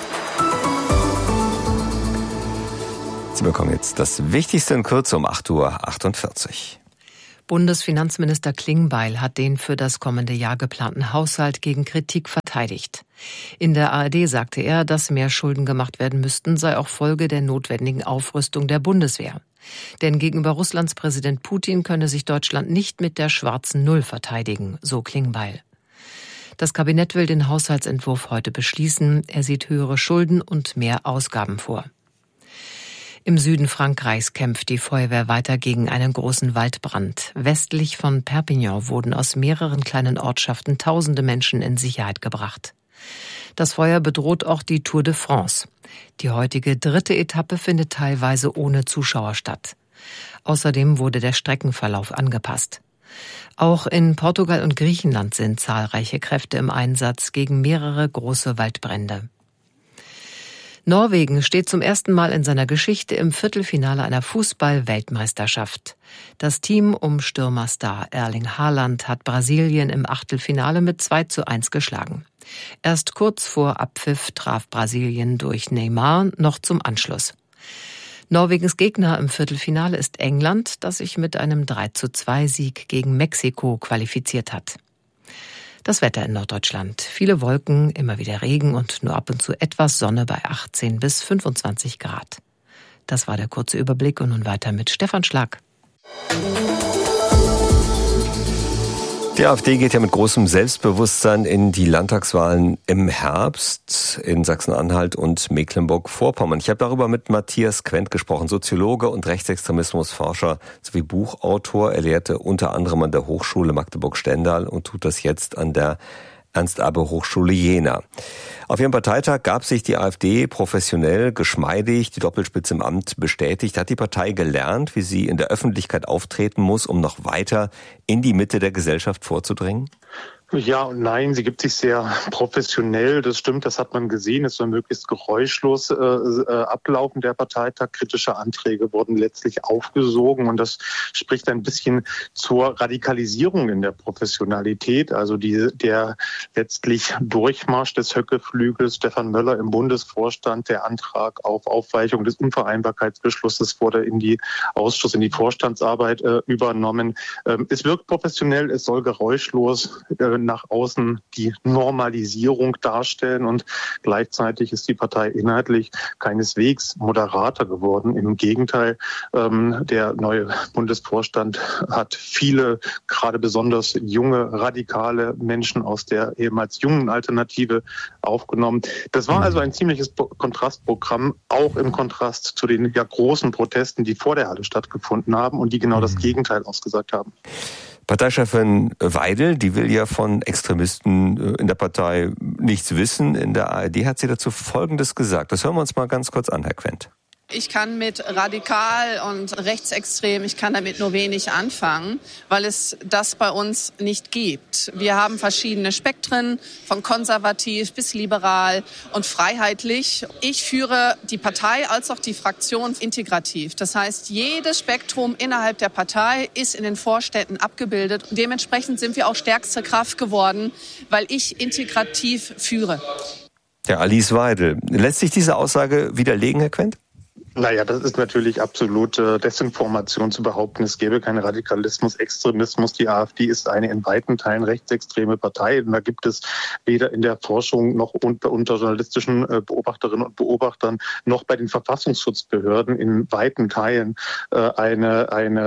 Speaker 6: Sie bekommen jetzt das Wichtigste in Kürze um 8:48 Uhr.
Speaker 18: Bundesfinanzminister Klingbeil hat den für das kommende Jahr geplanten Haushalt gegen Kritik verteidigt. In der ARD sagte er, dass mehr Schulden gemacht werden müssten, sei auch Folge der notwendigen Aufrüstung der Bundeswehr. Denn gegenüber Russlands Präsident Putin könne sich Deutschland nicht mit der schwarzen Null verteidigen, so Klingbeil. Das Kabinett will den Haushaltsentwurf heute beschließen. Er sieht höhere Schulden und mehr Ausgaben vor. Im Süden Frankreichs kämpft die Feuerwehr weiter gegen einen großen Waldbrand. Westlich von Perpignan wurden aus mehreren kleinen Ortschaften tausende Menschen in Sicherheit gebracht. Das Feuer bedroht auch die Tour de France. Die heutige 3. Etappe findet teilweise ohne Zuschauer statt. Außerdem wurde der Streckenverlauf angepasst. Auch in Portugal und Griechenland sind zahlreiche Kräfte im Einsatz gegen mehrere große Waldbrände. Norwegen steht zum ersten Mal in seiner Geschichte im Viertelfinale einer Fußball-Weltmeisterschaft. Das Team um Stürmerstar Erling Haaland hat Brasilien im Achtelfinale mit 2:1 geschlagen. Erst kurz vor Abpfiff traf Brasilien durch Neymar noch zum Anschluss. Norwegens Gegner im Viertelfinale ist England, das sich mit einem 3:2-Sieg gegen Mexiko qualifiziert hat. Das Wetter in Norddeutschland. Viele Wolken, immer wieder Regen und nur ab und zu etwas Sonne bei 18 bis 25 Grad. Das war der kurze Überblick und nun weiter mit Stefan Schlag.
Speaker 6: Die AfD geht ja mit großem Selbstbewusstsein in die Landtagswahlen im Herbst in Sachsen-Anhalt und Mecklenburg-Vorpommern. Ich habe darüber mit Matthias Quent gesprochen, Soziologe und Rechtsextremismusforscher sowie Buchautor. Er lehrte unter anderem an der Hochschule Magdeburg-Stendal und tut das jetzt an der Ernst-Abbe-Hochschule Jena. Auf ihrem Parteitag gab sich die AfD professionell, geschmeidig, die Doppelspitze im Amt bestätigt. Hat die Partei gelernt, wie sie in der Öffentlichkeit auftreten muss, um noch weiter in die Mitte der Gesellschaft vorzudringen?
Speaker 4: Ja und nein, sie gibt sich sehr professionell, das stimmt, das hat man gesehen. Es soll möglichst geräuschlos ablaufen, der Parteitag. Kritische Anträge wurden letztlich aufgesogen und das spricht ein bisschen zur Radikalisierung in der Professionalität. Also der letztlich Durchmarsch des Höcke-Flügels, Stefan Möller im Bundesvorstand, der Antrag auf Aufweichung des Unvereinbarkeitsbeschlusses wurde in die Vorstandsarbeit übernommen. Es wirkt professionell, es soll geräuschlos nach außen die Normalisierung darstellen und gleichzeitig ist die Partei inhaltlich keineswegs moderater geworden. Im Gegenteil, der neue Bundesvorstand hat viele, gerade besonders junge, radikale Menschen aus der ehemals jungen Alternative aufgenommen. Das war also ein ziemliches Kontrastprogramm, auch im Kontrast zu den großen Protesten, die vor der Halle stattgefunden haben und die genau das Gegenteil ausgesagt haben.
Speaker 6: Parteichefin Weidel, die will ja von Extremisten in der Partei nichts wissen. In der ARD hat sie dazu Folgendes gesagt. Das hören wir uns mal ganz kurz an, Herr Quent.
Speaker 5: Ich kann mit radikal und rechtsextrem, ich kann damit nur wenig anfangen, weil es das bei uns nicht gibt. Wir haben verschiedene Spektren, von konservativ bis liberal und freiheitlich. Ich führe die Partei als auch die Fraktion integrativ. Das heißt, jedes Spektrum innerhalb der Partei ist in den Vorständen abgebildet. Dementsprechend sind wir auch stärkste Kraft geworden, weil ich integrativ führe.
Speaker 6: Ja, Alice Weidel. Lässt sich diese Aussage widerlegen, Herr Quent?
Speaker 4: Naja, das ist natürlich absolute Desinformation zu behaupten, es gäbe keinen Radikalismus, Extremismus. Die AfD ist eine in weiten Teilen rechtsextreme Partei. Und da gibt es weder in der Forschung noch unter journalistischen Beobachterinnen und Beobachtern noch bei den Verfassungsschutzbehörden in weiten Teilen eine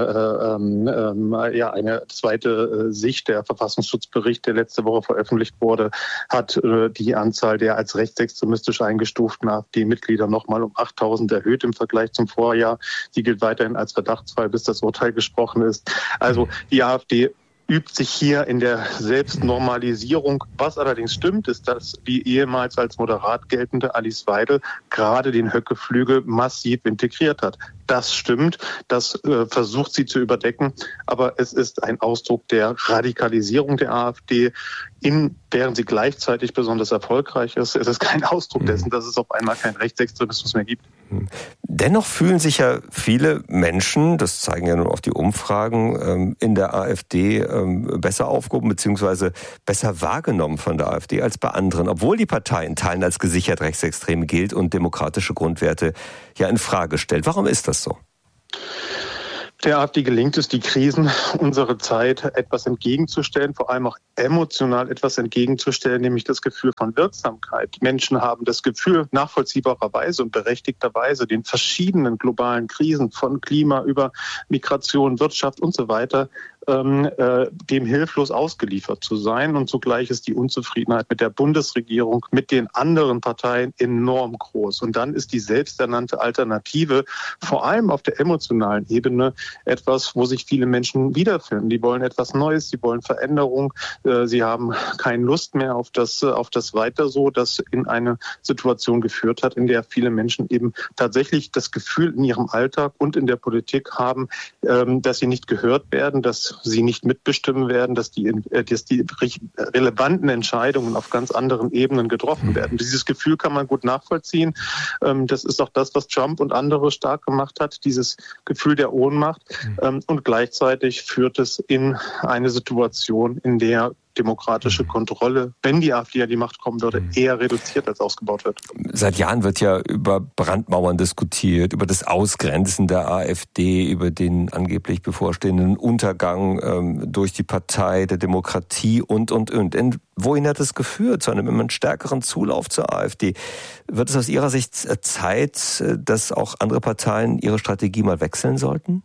Speaker 4: zweite Sicht. Der Verfassungsschutzbericht, der letzte Woche veröffentlicht wurde, hat die Anzahl der als rechtsextremistisch eingestuften AfD-Mitglieder nochmal um 8.000 erhöht im Vergleich zum Vorjahr. Die gilt weiterhin als Verdachtsfall, bis das Urteil gesprochen ist. Also die AfD übt sich hier in der Selbstnormalisierung. Was allerdings stimmt, ist, dass die ehemals als moderat geltende Alice Weidel gerade den Höcke-Flügel massiv integriert hat. Das stimmt, das versucht sie zu überdecken, aber es ist ein Ausdruck der Radikalisierung der AfD, während sie gleichzeitig besonders erfolgreich ist. Es ist kein Ausdruck dessen, dass es auf einmal keinen Rechtsextremismus mehr gibt.
Speaker 6: Dennoch fühlen sich ja viele Menschen, das zeigen ja nun auch die Umfragen, in der AfD besser aufgehoben bzw. besser wahrgenommen von der AfD als bei anderen, obwohl die Partei in Teilen als gesichert rechtsextrem gilt und demokratische Grundwerte ja in Frage stellt. Warum ist das so?
Speaker 4: Der AfD gelingt es, die Krisen unserer Zeit etwas entgegenzustellen, vor allem auch emotional etwas entgegenzustellen, nämlich das Gefühl von Wirksamkeit. Die Menschen haben das Gefühl, nachvollziehbarerweise und berechtigterweise den verschiedenen globalen Krisen von Klima über Migration, Wirtschaft und so weiter dem hilflos ausgeliefert zu sein. Und zugleich ist die Unzufriedenheit mit der Bundesregierung, mit den anderen Parteien enorm groß. Und dann ist die selbsternannte Alternative vor allem auf der emotionalen Ebene etwas, wo sich viele Menschen wiederfinden. Die wollen etwas Neues, sie wollen Veränderung, sie haben keine Lust mehr auf das Weiter so, das in eine Situation geführt hat, in der viele Menschen eben tatsächlich das Gefühl in ihrem Alltag und in der Politik haben, dass sie nicht gehört werden, dass sie nicht mitbestimmen werden, dass die relevanten Entscheidungen auf ganz anderen Ebenen getroffen werden. Dieses Gefühl kann man gut nachvollziehen. Das ist auch das, was Trump und andere stark gemacht hat, dieses Gefühl der Ohnmacht. Und gleichzeitig führt es in eine Situation, in der demokratische Kontrolle, wenn die AfD an die Macht kommen würde, eher reduziert als ausgebaut wird.
Speaker 6: Seit Jahren wird ja über Brandmauern diskutiert, über das Ausgrenzen der AfD, über den angeblich bevorstehenden Untergang durch die Partei der Demokratie und. Wohin hat es geführt? Zu einem immer stärkeren Zulauf zur AfD. Wird es aus Ihrer Sicht Zeit, dass auch andere Parteien ihre Strategie mal wechseln sollten?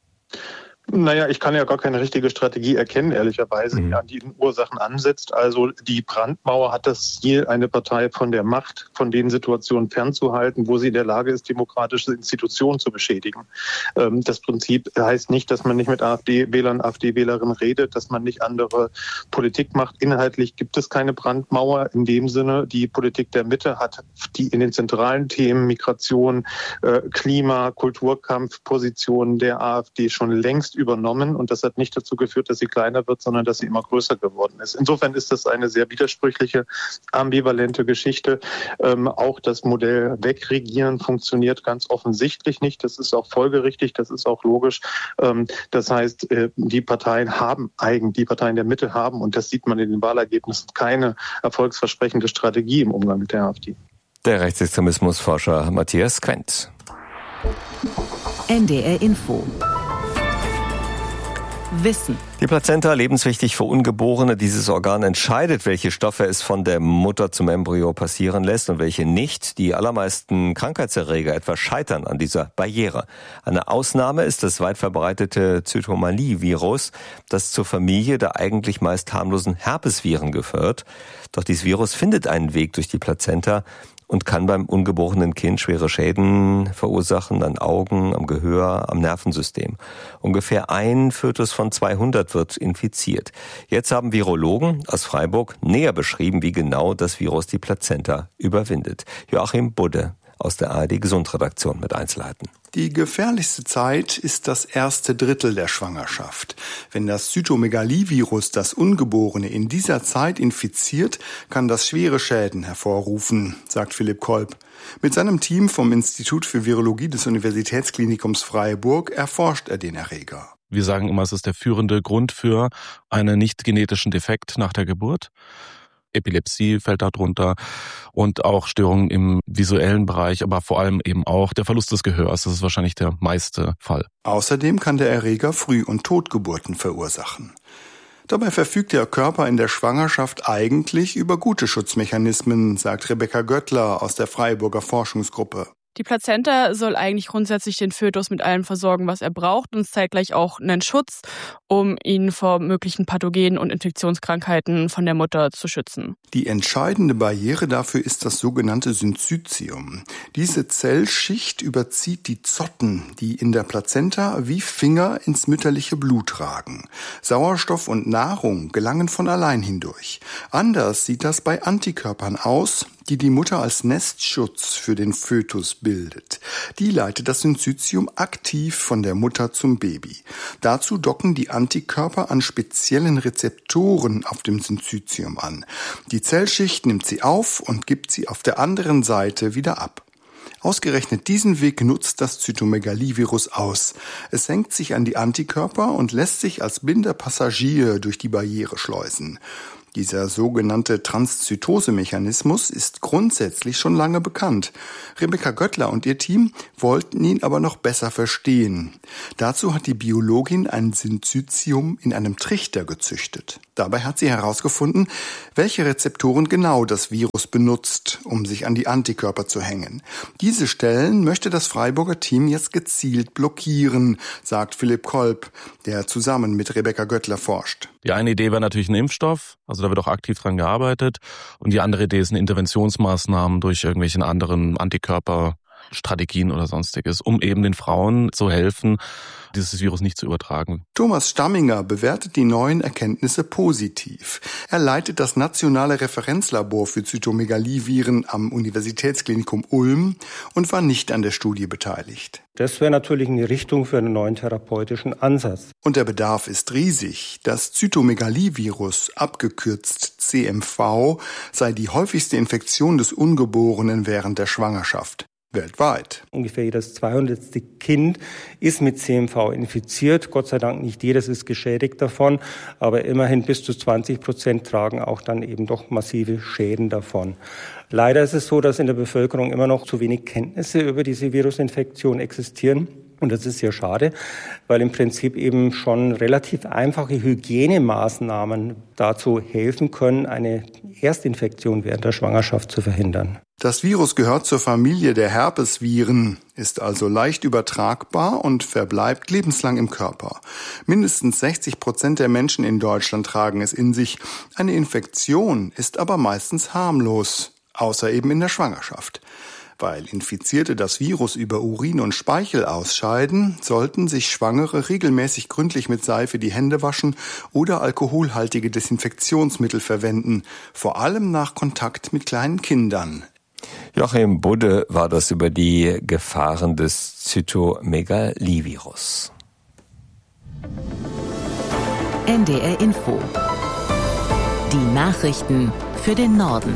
Speaker 4: Naja, ich kann ja gar keine richtige Strategie erkennen, ehrlicherweise, die an die Ursachen ansetzt. Also die Brandmauer hat das Ziel, eine Partei von der Macht, von den Situationen fernzuhalten, wo sie in der Lage ist, demokratische Institutionen zu beschädigen. Das Prinzip heißt nicht, dass man nicht mit AfD-Wählern, AfD-Wählerinnen redet, dass man nicht andere Politik macht. Inhaltlich gibt es keine Brandmauer in dem Sinne. Die Politik der Mitte hat die in den zentralen Themen Migration, Klima, Kulturkampf, Positionen der AfD schon längst übernommen und das hat nicht dazu geführt, dass sie kleiner wird, sondern dass sie immer größer geworden ist. Insofern ist das eine sehr widersprüchliche, ambivalente Geschichte. Auch das Modell Wegregieren funktioniert ganz offensichtlich nicht. Das ist auch folgerichtig, das ist auch logisch. Das heißt, die Parteien der Mitte haben, und das sieht man in den Wahlergebnissen, keine erfolgsversprechende Strategie im Umgang mit der AfD.
Speaker 6: Der Rechtsextremismusforscher Matthias Quent.
Speaker 15: NDR Info. Wissen.
Speaker 6: Die Plazenta, lebenswichtig für Ungeborene. Dieses Organ entscheidet, welche Stoffe es von der Mutter zum Embryo passieren lässt und welche nicht. Die allermeisten Krankheitserreger etwa scheitern an dieser Barriere. Eine Ausnahme ist das weit verbreitete Zytomanie-Virus, das zur Familie der eigentlich meist harmlosen Herpesviren gehört. Doch dieses Virus findet einen Weg durch die Plazenta und kann beim ungeborenen Kind schwere Schäden verursachen an Augen, am Gehör, am Nervensystem. Ungefähr ein Fötus von 200 wird infiziert. Jetzt haben Virologen aus Freiburg näher beschrieben, wie genau das Virus die Plazenta überwindet. Joachim Budde aus der ARD-Gesundredaktion mit Einzelheiten.
Speaker 2: Die gefährlichste Zeit ist das erste Drittel der Schwangerschaft. Wenn das Zytomegalie-Virus das Ungeborene in dieser Zeit infiziert, kann das schwere Schäden hervorrufen, sagt Philipp Kolb. Mit seinem Team vom Institut für Virologie des Universitätsklinikums Freiburg erforscht er den Erreger.
Speaker 8: Wir sagen immer, es ist der führende Grund für einen nicht genetischen Defekt nach der Geburt. Epilepsie fällt darunter und auch Störungen im visuellen Bereich, aber vor allem eben auch der Verlust des Gehörs. Das ist wahrscheinlich der meiste Fall.
Speaker 2: Außerdem kann der Erreger Früh- und Totgeburten verursachen. Dabei verfügt der Körper in der Schwangerschaft eigentlich über gute Schutzmechanismen, sagt Rebecca Göttler aus der Freiburger Forschungsgruppe.
Speaker 9: Die Plazenta soll eigentlich grundsätzlich den Fötus mit allem versorgen, was er braucht und zeitgleich auch einen Schutz, um ihn vor möglichen Pathogenen und Infektionskrankheiten von der Mutter zu schützen.
Speaker 2: Die entscheidende Barriere dafür ist das sogenannte Syncytium. Diese Zellschicht überzieht die Zotten, die in der Plazenta wie Finger ins mütterliche Blut ragen. Sauerstoff und Nahrung gelangen von allein hindurch. Anders sieht das bei Antikörpern aus, die die Mutter als Nestschutz für den Fötus bildet. Die leitet das Syncytium aktiv von der Mutter zum Baby. Dazu docken die Antikörper an speziellen Rezeptoren auf dem Syncytium an. Die Zellschicht nimmt sie auf und gibt sie auf der anderen Seite wieder ab. Ausgerechnet diesen Weg nutzt das Zytomegalivirus aus. Es hängt sich an die Antikörper und lässt sich als blinder Passagier durch die Barriere schleusen. Dieser sogenannte Transzytose-Mechanismus ist grundsätzlich schon lange bekannt. Rebecca Göttler und ihr Team wollten ihn aber noch besser verstehen. Dazu hat die Biologin ein Syncytium in einem Trichter gezüchtet. Dabei hat sie herausgefunden, welche Rezeptoren genau das Virus benutzt, um sich an die Antikörper zu hängen. Diese Stellen möchte das Freiburger Team jetzt gezielt blockieren, sagt Philipp Kolb, der zusammen mit Rebecca Göttler forscht.
Speaker 8: Die eine Idee wäre natürlich ein Impfstoff, also da wird auch aktiv dran gearbeitet. Und die andere Idee sind Interventionsmaßnahmen durch irgendwelche anderen Antikörperstrategien oder sonstiges, um eben den Frauen zu helfen, dieses Virus nicht zu übertragen.
Speaker 2: Thomas Stamminger bewertet die neuen Erkenntnisse positiv. Er leitet das nationale Referenzlabor für Zytomegaliviren am Universitätsklinikum Ulm und war nicht an der Studie beteiligt.
Speaker 23: Das wäre natürlich eine Richtung für einen neuen therapeutischen Ansatz.
Speaker 2: Und der Bedarf ist riesig. Das Zytomegalivirus, abgekürzt CMV, sei die häufigste Infektion des Ungeborenen während der Schwangerschaft. Weltweit.
Speaker 23: Ungefähr jedes 200. Kind ist mit CMV infiziert. Gott sei Dank nicht jedes ist geschädigt davon, aber immerhin bis zu 20% tragen auch dann eben doch massive Schäden davon. Leider ist es so, dass in der Bevölkerung immer noch zu wenig Kenntnisse über diese Virusinfektion existieren. Und das ist sehr schade, weil im Prinzip eben schon relativ einfache Hygienemaßnahmen dazu helfen können, eine Erstinfektion während der Schwangerschaft zu verhindern.
Speaker 2: Das Virus gehört zur Familie der Herpesviren, ist also leicht übertragbar und verbleibt lebenslang im Körper. Mindestens 60% der Menschen in Deutschland tragen es in sich. Eine Infektion ist aber meistens harmlos, außer eben in der Schwangerschaft. Weil Infizierte das Virus über Urin und Speichel ausscheiden, sollten sich Schwangere regelmäßig gründlich mit Seife die Hände waschen oder alkoholhaltige Desinfektionsmittel verwenden, vor allem nach Kontakt mit kleinen Kindern.
Speaker 6: Joachim Budde war das über die Gefahren des Zytomegalivirus.
Speaker 15: NDR Info. Die Nachrichten für den Norden.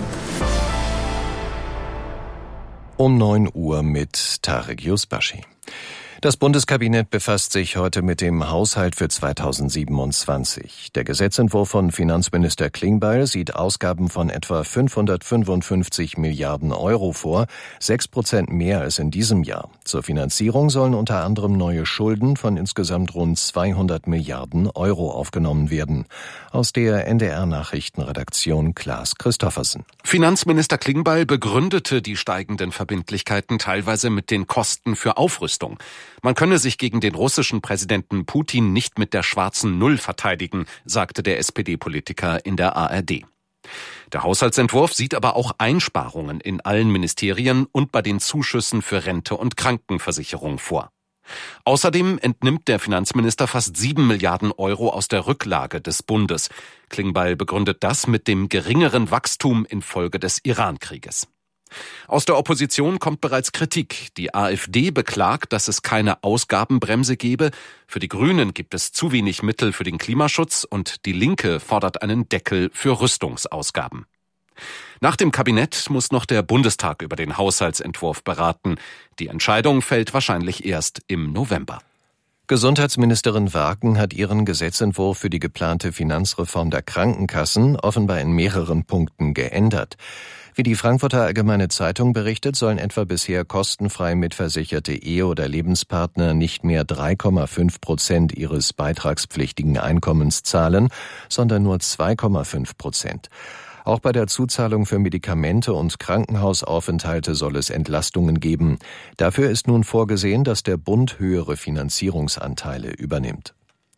Speaker 24: Um 9 Uhr mit Tarek Yusbashi. Das Bundeskabinett befasst sich heute mit dem Haushalt für 2027. Der Gesetzentwurf von Finanzminister Klingbeil sieht Ausgaben von etwa 555 Milliarden Euro vor, 6% mehr als in diesem Jahr. Zur Finanzierung sollen unter anderem neue Schulden von insgesamt rund 200 Milliarden Euro aufgenommen werden. Aus der NDR-Nachrichtenredaktion Klaas Christoffersen.
Speaker 25: Finanzminister Klingbeil begründete die steigenden Verbindlichkeiten teilweise mit den Kosten für Aufrüstung. Man könne sich gegen den russischen Präsidenten Putin nicht mit der schwarzen Null verteidigen, sagte der SPD-Politiker in der ARD. Der Haushaltsentwurf sieht aber auch Einsparungen in allen Ministerien und bei den Zuschüssen für Rente und Krankenversicherung vor. Außerdem entnimmt der Finanzminister fast 7 Milliarden Euro aus der Rücklage des Bundes. Klingbeil begründet das mit dem geringeren Wachstum infolge des Iran-Krieges. Aus der Opposition kommt bereits Kritik. Die AfD beklagt, dass es keine Ausgabenbremse gebe. Für die Grünen gibt es zu wenig Mittel für den Klimaschutz und die Linke fordert einen Deckel für Rüstungsausgaben. Nach dem Kabinett muss noch der Bundestag über den Haushaltsentwurf beraten. Die Entscheidung fällt wahrscheinlich erst im November.
Speaker 24: Gesundheitsministerin Warken hat ihren Gesetzentwurf für die geplante Finanzreform der Krankenkassen offenbar in mehreren Punkten geändert. Wie die Frankfurter Allgemeine Zeitung berichtet, sollen etwa bisher kostenfrei mitversicherte Ehe- oder Lebenspartner nicht mehr 3,5% ihres beitragspflichtigen Einkommens zahlen, sondern nur 2,5%. Auch bei der Zuzahlung für Medikamente und Krankenhausaufenthalte soll es Entlastungen geben. Dafür ist nun vorgesehen, dass der Bund höhere Finanzierungsanteile übernimmt.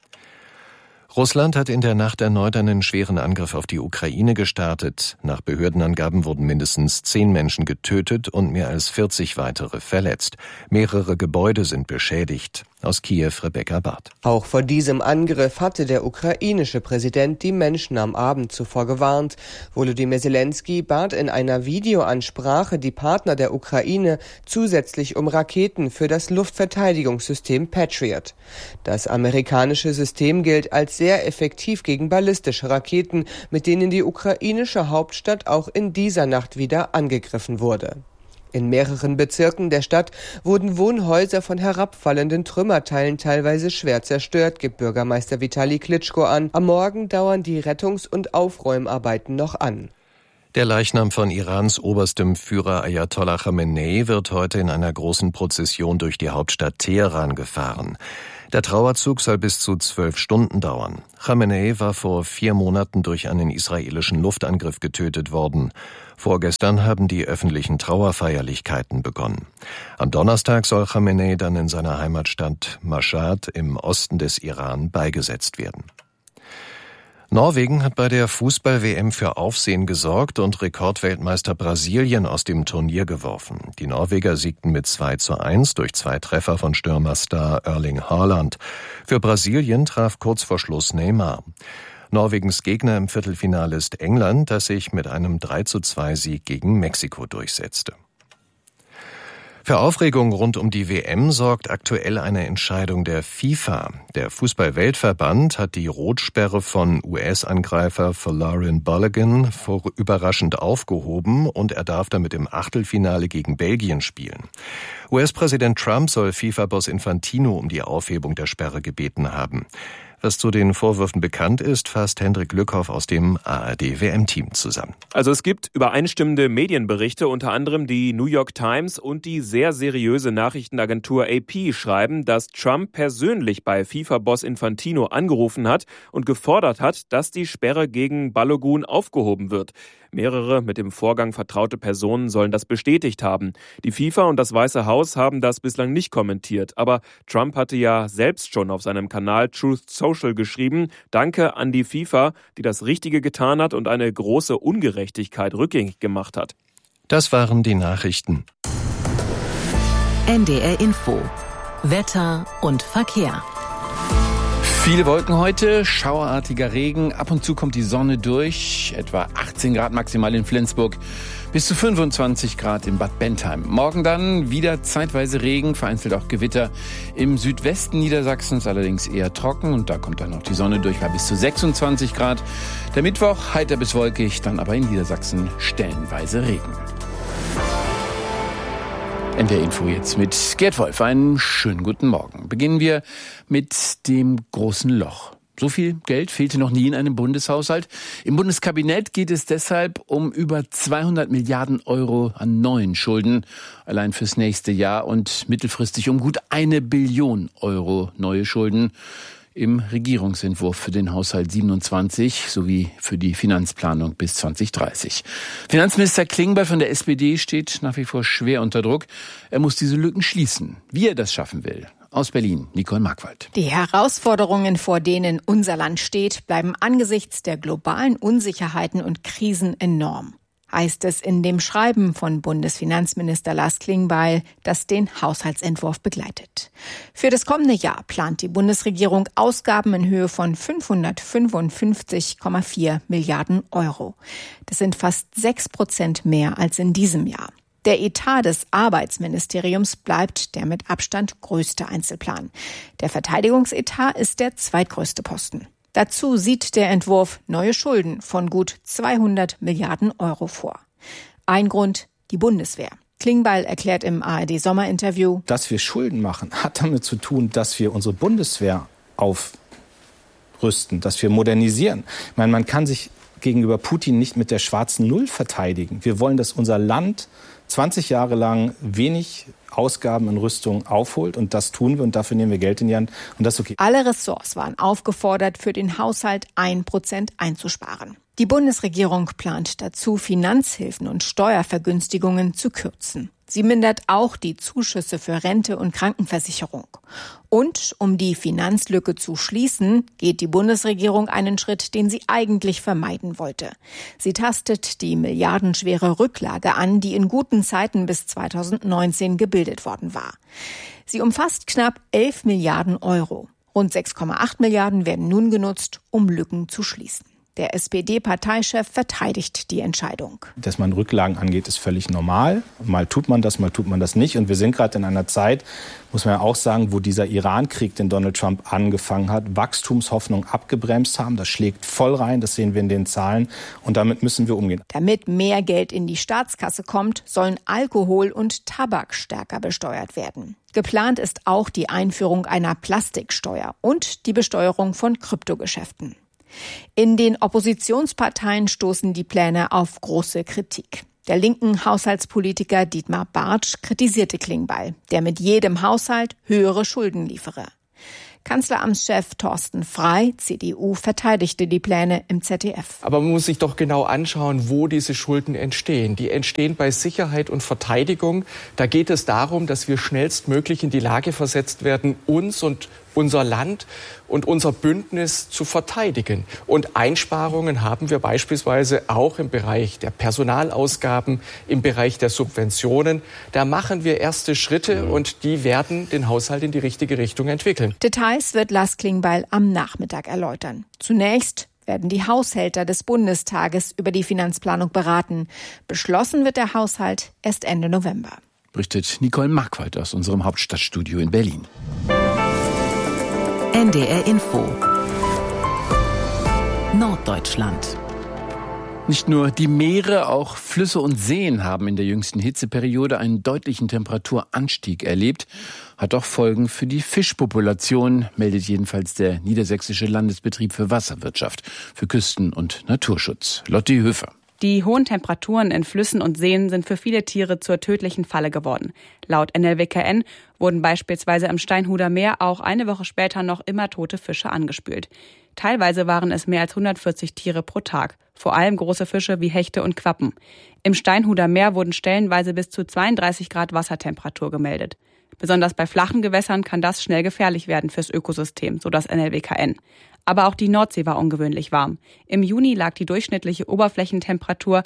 Speaker 24: Russland hat in der Nacht erneut einen schweren Angriff auf die Ukraine gestartet. Nach Behördenangaben wurden mindestens 10 Menschen getötet und mehr als 40 weitere verletzt. Mehrere Gebäude sind beschädigt. Aus Kiew Rebecca Barth.
Speaker 10: Auch vor diesem Angriff hatte der ukrainische Präsident die Menschen am Abend zuvor gewarnt. Volodymyr Zelensky bat in einer Videoansprache die Partner der Ukraine zusätzlich um Raketen für das Luftverteidigungssystem Patriot. Das amerikanische System gilt als sehr effektiv gegen ballistische Raketen, mit denen die ukrainische Hauptstadt auch in dieser Nacht wieder angegriffen wurde. In mehreren Bezirken der Stadt wurden Wohnhäuser von herabfallenden Trümmerteilen teilweise schwer zerstört, gibt Bürgermeister Vitali Klitschko an. Am Morgen dauern die Rettungs- und Aufräumarbeiten noch an.
Speaker 24: Der Leichnam von Irans oberstem Führer Ayatollah Khamenei wird heute in einer großen Prozession durch die Hauptstadt Teheran gefahren. Der Trauerzug soll bis zu 12 Stunden dauern. Khamenei war vor 4 Monaten durch einen israelischen Luftangriff getötet worden. Vorgestern haben die öffentlichen Trauerfeierlichkeiten begonnen. Am Donnerstag soll Khamenei dann in seiner Heimatstadt Mashhad im Osten des Iran beigesetzt werden. Norwegen hat bei der Fußball-WM für Aufsehen gesorgt und Rekordweltmeister Brasilien aus dem Turnier geworfen. Die Norweger siegten mit 2:1 durch 2 Treffer von Stürmerstar Erling Haaland. Für Brasilien traf kurz vor Schluss Neymar. Norwegens Gegner im Viertelfinale ist England, das sich mit einem 3:2-Sieg gegen Mexiko durchsetzte. Für Aufregung rund um die WM sorgt aktuell eine Entscheidung der FIFA. Der Fußball-Weltverband hat die Rotsperre von US-Angreifer Folarin Balogun überraschend aufgehoben und er darf damit im Achtelfinale gegen Belgien spielen. US-Präsident Trump soll FIFA-Boss Infantino um die Aufhebung der Sperre gebeten haben. Was zu den Vorwürfen bekannt ist, fasst Hendrik Lückhoff aus dem ARD-WM-Team zusammen.
Speaker 11: Also es gibt übereinstimmende Medienberichte, unter anderem die New York Times und die sehr seriöse Nachrichtenagentur AP schreiben, dass Trump persönlich bei FIFA-Boss Infantino angerufen hat und gefordert hat, dass die Sperre gegen Balogun aufgehoben wird. Mehrere mit dem Vorgang vertraute Personen sollen das bestätigt haben. Die FIFA und das Weiße Haus haben das bislang nicht kommentiert. Aber Trump hatte ja selbst schon auf seinem Kanal Truth Social geschrieben, Danke an die FIFA, die das Richtige getan hat und eine große Ungerechtigkeit rückgängig gemacht hat.
Speaker 24: Das waren die Nachrichten.
Speaker 15: NDR Info. Wetter und Verkehr.
Speaker 12: Viele Wolken heute, schauerartiger Regen, ab und zu kommt die Sonne durch, etwa 18 Grad maximal in Flensburg, bis zu 25 Grad in Bad Bentheim. Morgen dann wieder zeitweise Regen, vereinzelt auch Gewitter. Im Südwesten Niedersachsens allerdings eher trocken und da kommt dann noch die Sonne durch, bei bis zu 26 Grad. Der Mittwoch heiter bis wolkig, dann aber in Niedersachsen stellenweise Regen. NDR Info jetzt mit Gerd Wolf. Einen schönen guten Morgen. Beginnen wir mit dem großen Loch. So viel Geld fehlte noch nie in einem Bundeshaushalt. Im Bundeskabinett geht es deshalb um über 200 Milliarden Euro an neuen Schulden, allein fürs nächste Jahr und mittelfristig um gut 1 Billion Euro neue Schulden im Regierungsentwurf für den Haushalt 27 sowie für die Finanzplanung bis 2030. Finanzminister Klingbeil von der SPD steht nach wie vor schwer unter Druck. Er muss diese Lücken schließen. Wie er das schaffen will. Aus Berlin, Nicole Markwald.
Speaker 13: Die Herausforderungen, vor denen unser Land steht, bleiben angesichts der globalen Unsicherheiten und Krisen enorm. Heißt es in dem Schreiben von Bundesfinanzminister Lars Klingbeil, das den Haushaltsentwurf begleitet. Für das kommende Jahr plant die Bundesregierung Ausgaben in Höhe von 555,4 Milliarden Euro. Das sind fast 6% mehr als in diesem Jahr. Der Etat des Arbeitsministeriums bleibt der mit Abstand größte Einzelplan. Der Verteidigungsetat ist der zweitgrößte Posten. Dazu sieht der Entwurf neue Schulden von gut 200 Milliarden Euro vor. Ein Grund, die Bundeswehr. Klingbeil erklärt im ARD-Sommerinterview:
Speaker 7: Dass wir Schulden machen, hat damit zu tun, dass wir unsere Bundeswehr aufrüsten, dass wir modernisieren. Ich meine, man kann sich gegenüber Putin nicht mit der schwarzen Null verteidigen. Wir wollen, dass unser Land 20 Jahre lang wenig Ausgaben in Rüstung aufholt, und das tun wir, und dafür nehmen wir Geld in die Hand, und das ist okay.
Speaker 13: Alle Ressorts waren aufgefordert, für den Haushalt 1% einzusparen. Die Bundesregierung plant dazu, Finanzhilfen und Steuervergünstigungen zu kürzen. Sie mindert auch die Zuschüsse für Rente und Krankenversicherung. Und um die Finanzlücke zu schließen, geht die Bundesregierung einen Schritt, den sie eigentlich vermeiden wollte. Sie tastet die milliardenschwere Rücklage an, die in guten Zeiten bis 2019 gebildet worden war. Sie umfasst knapp 11 Milliarden Euro. Rund 6,8 Milliarden werden nun genutzt, um Lücken zu schließen. Der SPD-Parteichef verteidigt die Entscheidung.
Speaker 7: Dass man Rücklagen angeht, ist völlig normal. Mal tut man das nicht. Und wir sind gerade in einer Zeit, muss man ja auch sagen, wo dieser Iran-Krieg, den Donald Trump angefangen hat, Wachstumshoffnung abgebremst haben. Das schlägt voll rein, das sehen wir in den Zahlen. Und damit müssen wir umgehen.
Speaker 13: Damit mehr Geld in die Staatskasse kommt, sollen Alkohol und Tabak stärker besteuert werden. Geplant ist auch die Einführung einer Plastiksteuer und die Besteuerung von Kryptogeschäften. In den Oppositionsparteien stoßen die Pläne auf große Kritik. Der linken Haushaltspolitiker Dietmar Bartsch kritisierte Klingbeil, der mit jedem Haushalt höhere Schulden liefere. Kanzleramtschef Thorsten Frey, CDU, verteidigte die Pläne im ZDF.
Speaker 14: Aber man muss sich doch genau anschauen, wo diese Schulden entstehen. Die entstehen bei Sicherheit und Verteidigung. Da geht es darum, dass wir schnellstmöglich in die Lage versetzt werden, uns und unser Land und unser Bündnis zu verteidigen. Und Einsparungen haben wir beispielsweise auch im Bereich der Personalausgaben, im Bereich der Subventionen. Da machen wir erste Schritte und die werden den Haushalt in die richtige Richtung entwickeln.
Speaker 13: Details wird Lars Klingbeil am Nachmittag erläutern. Zunächst werden die Haushälter des Bundestages über die Finanzplanung beraten. Beschlossen wird der Haushalt erst Ende November.
Speaker 12: Berichtet Nicole Markwald aus unserem Hauptstadtstudio in Berlin.
Speaker 15: NDR Info Norddeutschland.
Speaker 12: Nicht nur die Meere, auch Flüsse und Seen haben in der jüngsten Hitzeperiode einen deutlichen Temperaturanstieg erlebt. Hat auch Folgen für die Fischpopulation, meldet jedenfalls der Niedersächsische Landesbetrieb für Wasserwirtschaft, für Küsten- und Naturschutz. Lotti Höfer.
Speaker 16: Die hohen Temperaturen in Flüssen und Seen sind für viele Tiere zur tödlichen Falle geworden. Laut NLWKN wurden beispielsweise im Steinhuder Meer auch eine Woche später noch immer tote Fische angespült. Teilweise waren es mehr als 140 Tiere pro Tag, vor allem große Fische wie Hechte und Quappen. Im Steinhuder Meer wurden stellenweise bis zu 32 Grad Wassertemperatur gemeldet. Besonders bei flachen Gewässern kann das schnell gefährlich werden fürs Ökosystem, so das NLWKN. Aber auch die Nordsee war ungewöhnlich warm. Im Juni lag die durchschnittliche Oberflächentemperatur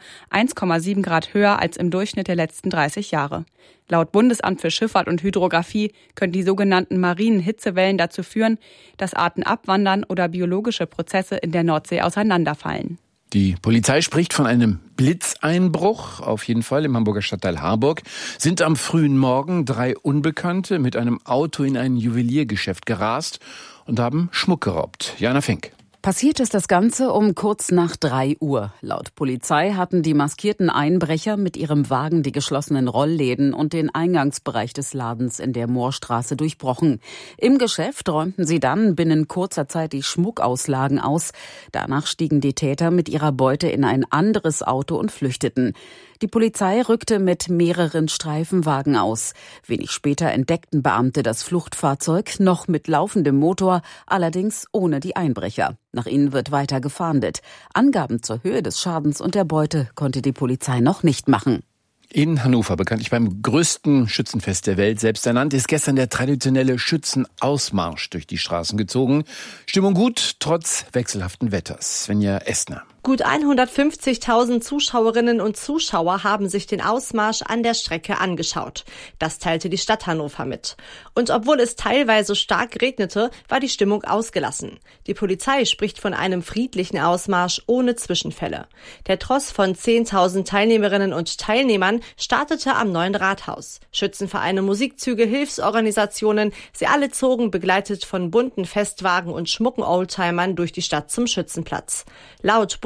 Speaker 16: 1,7 Grad höher als im Durchschnitt der letzten 30 Jahre. Laut Bundesamt für Schifffahrt und Hydrographie können die sogenannten marinen Hitzewellen dazu führen, dass Arten abwandern oder biologische Prozesse in der Nordsee auseinanderfallen.
Speaker 12: Die Polizei spricht von einem Blitzeinbruch, auf jeden Fall im Hamburger Stadtteil Harburg. Sind am frühen Morgen 3 Unbekannte mit einem Auto in ein Juweliergeschäft gerast und haben Schmuck geraubt. Jana Fink.
Speaker 17: Passiert ist das Ganze um kurz nach 3 Uhr. Laut Polizei hatten die maskierten Einbrecher mit ihrem Wagen die geschlossenen Rollläden und den Eingangsbereich des Ladens in der Moorstraße durchbrochen. Im Geschäft räumten sie dann binnen kurzer Zeit die Schmuckauslagen aus. Danach stiegen die Täter mit ihrer Beute in ein anderes Auto und flüchteten. Die Polizei rückte mit mehreren Streifenwagen aus. Wenig später entdeckten Beamte das Fluchtfahrzeug, noch mit laufendem Motor, allerdings ohne die Einbrecher. Nach ihnen wird weiter gefahndet. Angaben zur Höhe des Schadens und der Beute konnte die Polizei noch nicht machen.
Speaker 12: In Hannover, bekanntlich beim größten Schützenfest der Welt selbst ernannt, ist gestern der traditionelle Schützenausmarsch durch die Straßen gezogen. Stimmung gut, trotz wechselhaften Wetters. Svenja Estner.
Speaker 19: Gut 150.000 Zuschauerinnen und Zuschauer haben sich den Ausmarsch an der Strecke angeschaut. Das teilte die Stadt Hannover mit. Und obwohl es teilweise stark regnete, war die Stimmung ausgelassen. Die Polizei spricht von einem friedlichen Ausmarsch ohne Zwischenfälle. Der Tross von 10.000 Teilnehmerinnen und Teilnehmern startete am Neuen Rathaus. Schützenvereine, Musikzüge, Hilfsorganisationen, sie alle zogen begleitet von bunten Festwagen und schmucken Oldtimern durch die Stadt zum Schützenplatz. Laut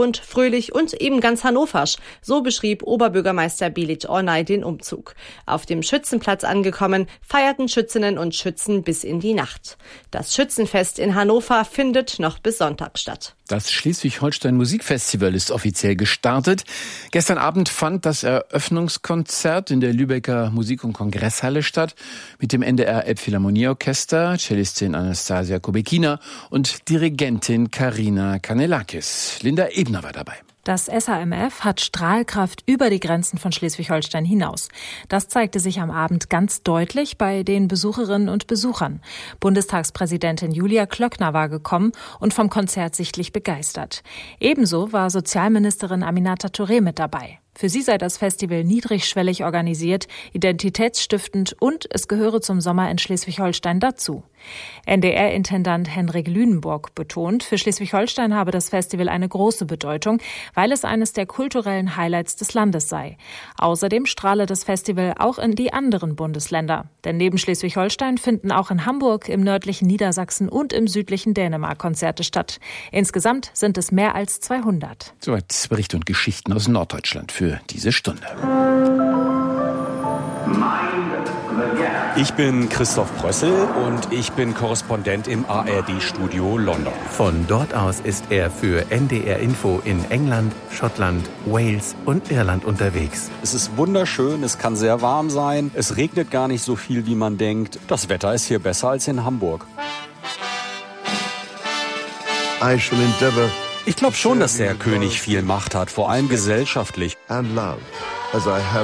Speaker 19: bunt, fröhlich und eben ganz hannoversch. So beschrieb Oberbürgermeister Belit Ornay den Umzug. Auf dem Schützenplatz angekommen, feierten Schützinnen und Schützen bis in die Nacht. Das Schützenfest in Hannover findet noch bis Sonntag statt.
Speaker 12: Das Schleswig-Holstein Musikfestival ist offiziell gestartet. Gestern Abend fand das Eröffnungskonzert in der Lübecker Musik- und Kongresshalle statt mit dem NDR Elbphilharmonieorchester, Cellistin Anastasia Kubekina und Dirigentin Karina Kanelakis. Linda Ebner war dabei.
Speaker 1: Das SHMF hat Strahlkraft über die Grenzen von Schleswig-Holstein hinaus. Das zeigte sich am Abend ganz deutlich bei den Besucherinnen und Besuchern. Bundestagspräsidentin Julia Klöckner war gekommen und vom Konzert sichtlich begeistert. Ebenso war Sozialministerin Aminata Touré mit dabei. Für sie sei das Festival niedrigschwellig organisiert, identitätsstiftend und es gehöre zum Sommer in Schleswig-Holstein dazu. NDR-Intendant Henrik Lünenburg betont, für Schleswig-Holstein habe das Festival eine große Bedeutung, weil es eines der kulturellen Highlights des Landes sei. Außerdem strahle das Festival auch in die anderen Bundesländer. Denn neben Schleswig-Holstein finden auch in Hamburg, im nördlichen Niedersachsen und im südlichen Dänemark Konzerte statt. Insgesamt sind es mehr als 200.
Speaker 12: Soweit Berichte und Geschichten aus Norddeutschland für diese Stunde.
Speaker 3: Ich bin Christoph Brössel und ich bin Korrespondent im ARD-Studio London.
Speaker 20: Von dort aus ist er für NDR Info in England, Schottland, Wales und Irland unterwegs.
Speaker 3: Es ist wunderschön, es kann sehr warm sein, es regnet gar nicht so viel, wie man denkt. Das Wetter ist hier besser als in Hamburg. Ich glaube schon, dass der König viel Macht hat, vor allem gesellschaftlich.